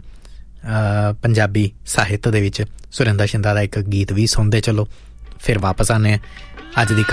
ਪੰਜਾਬੀ ਸਾਹਿਤ ਦੇ ਵਿੱਚ, ਸੁਰਿੰਦਰ ਸ਼ਿੰਦਾ ਦਾ ਇੱਕ ਗੀਤ ਵੀ ਸੁਣਦੇ ਚਲੋ, ਫਿਰ ਵਾਪਸ ਆਉਂਦੇ ਹਾਂ ਅੱਜ ਦੀ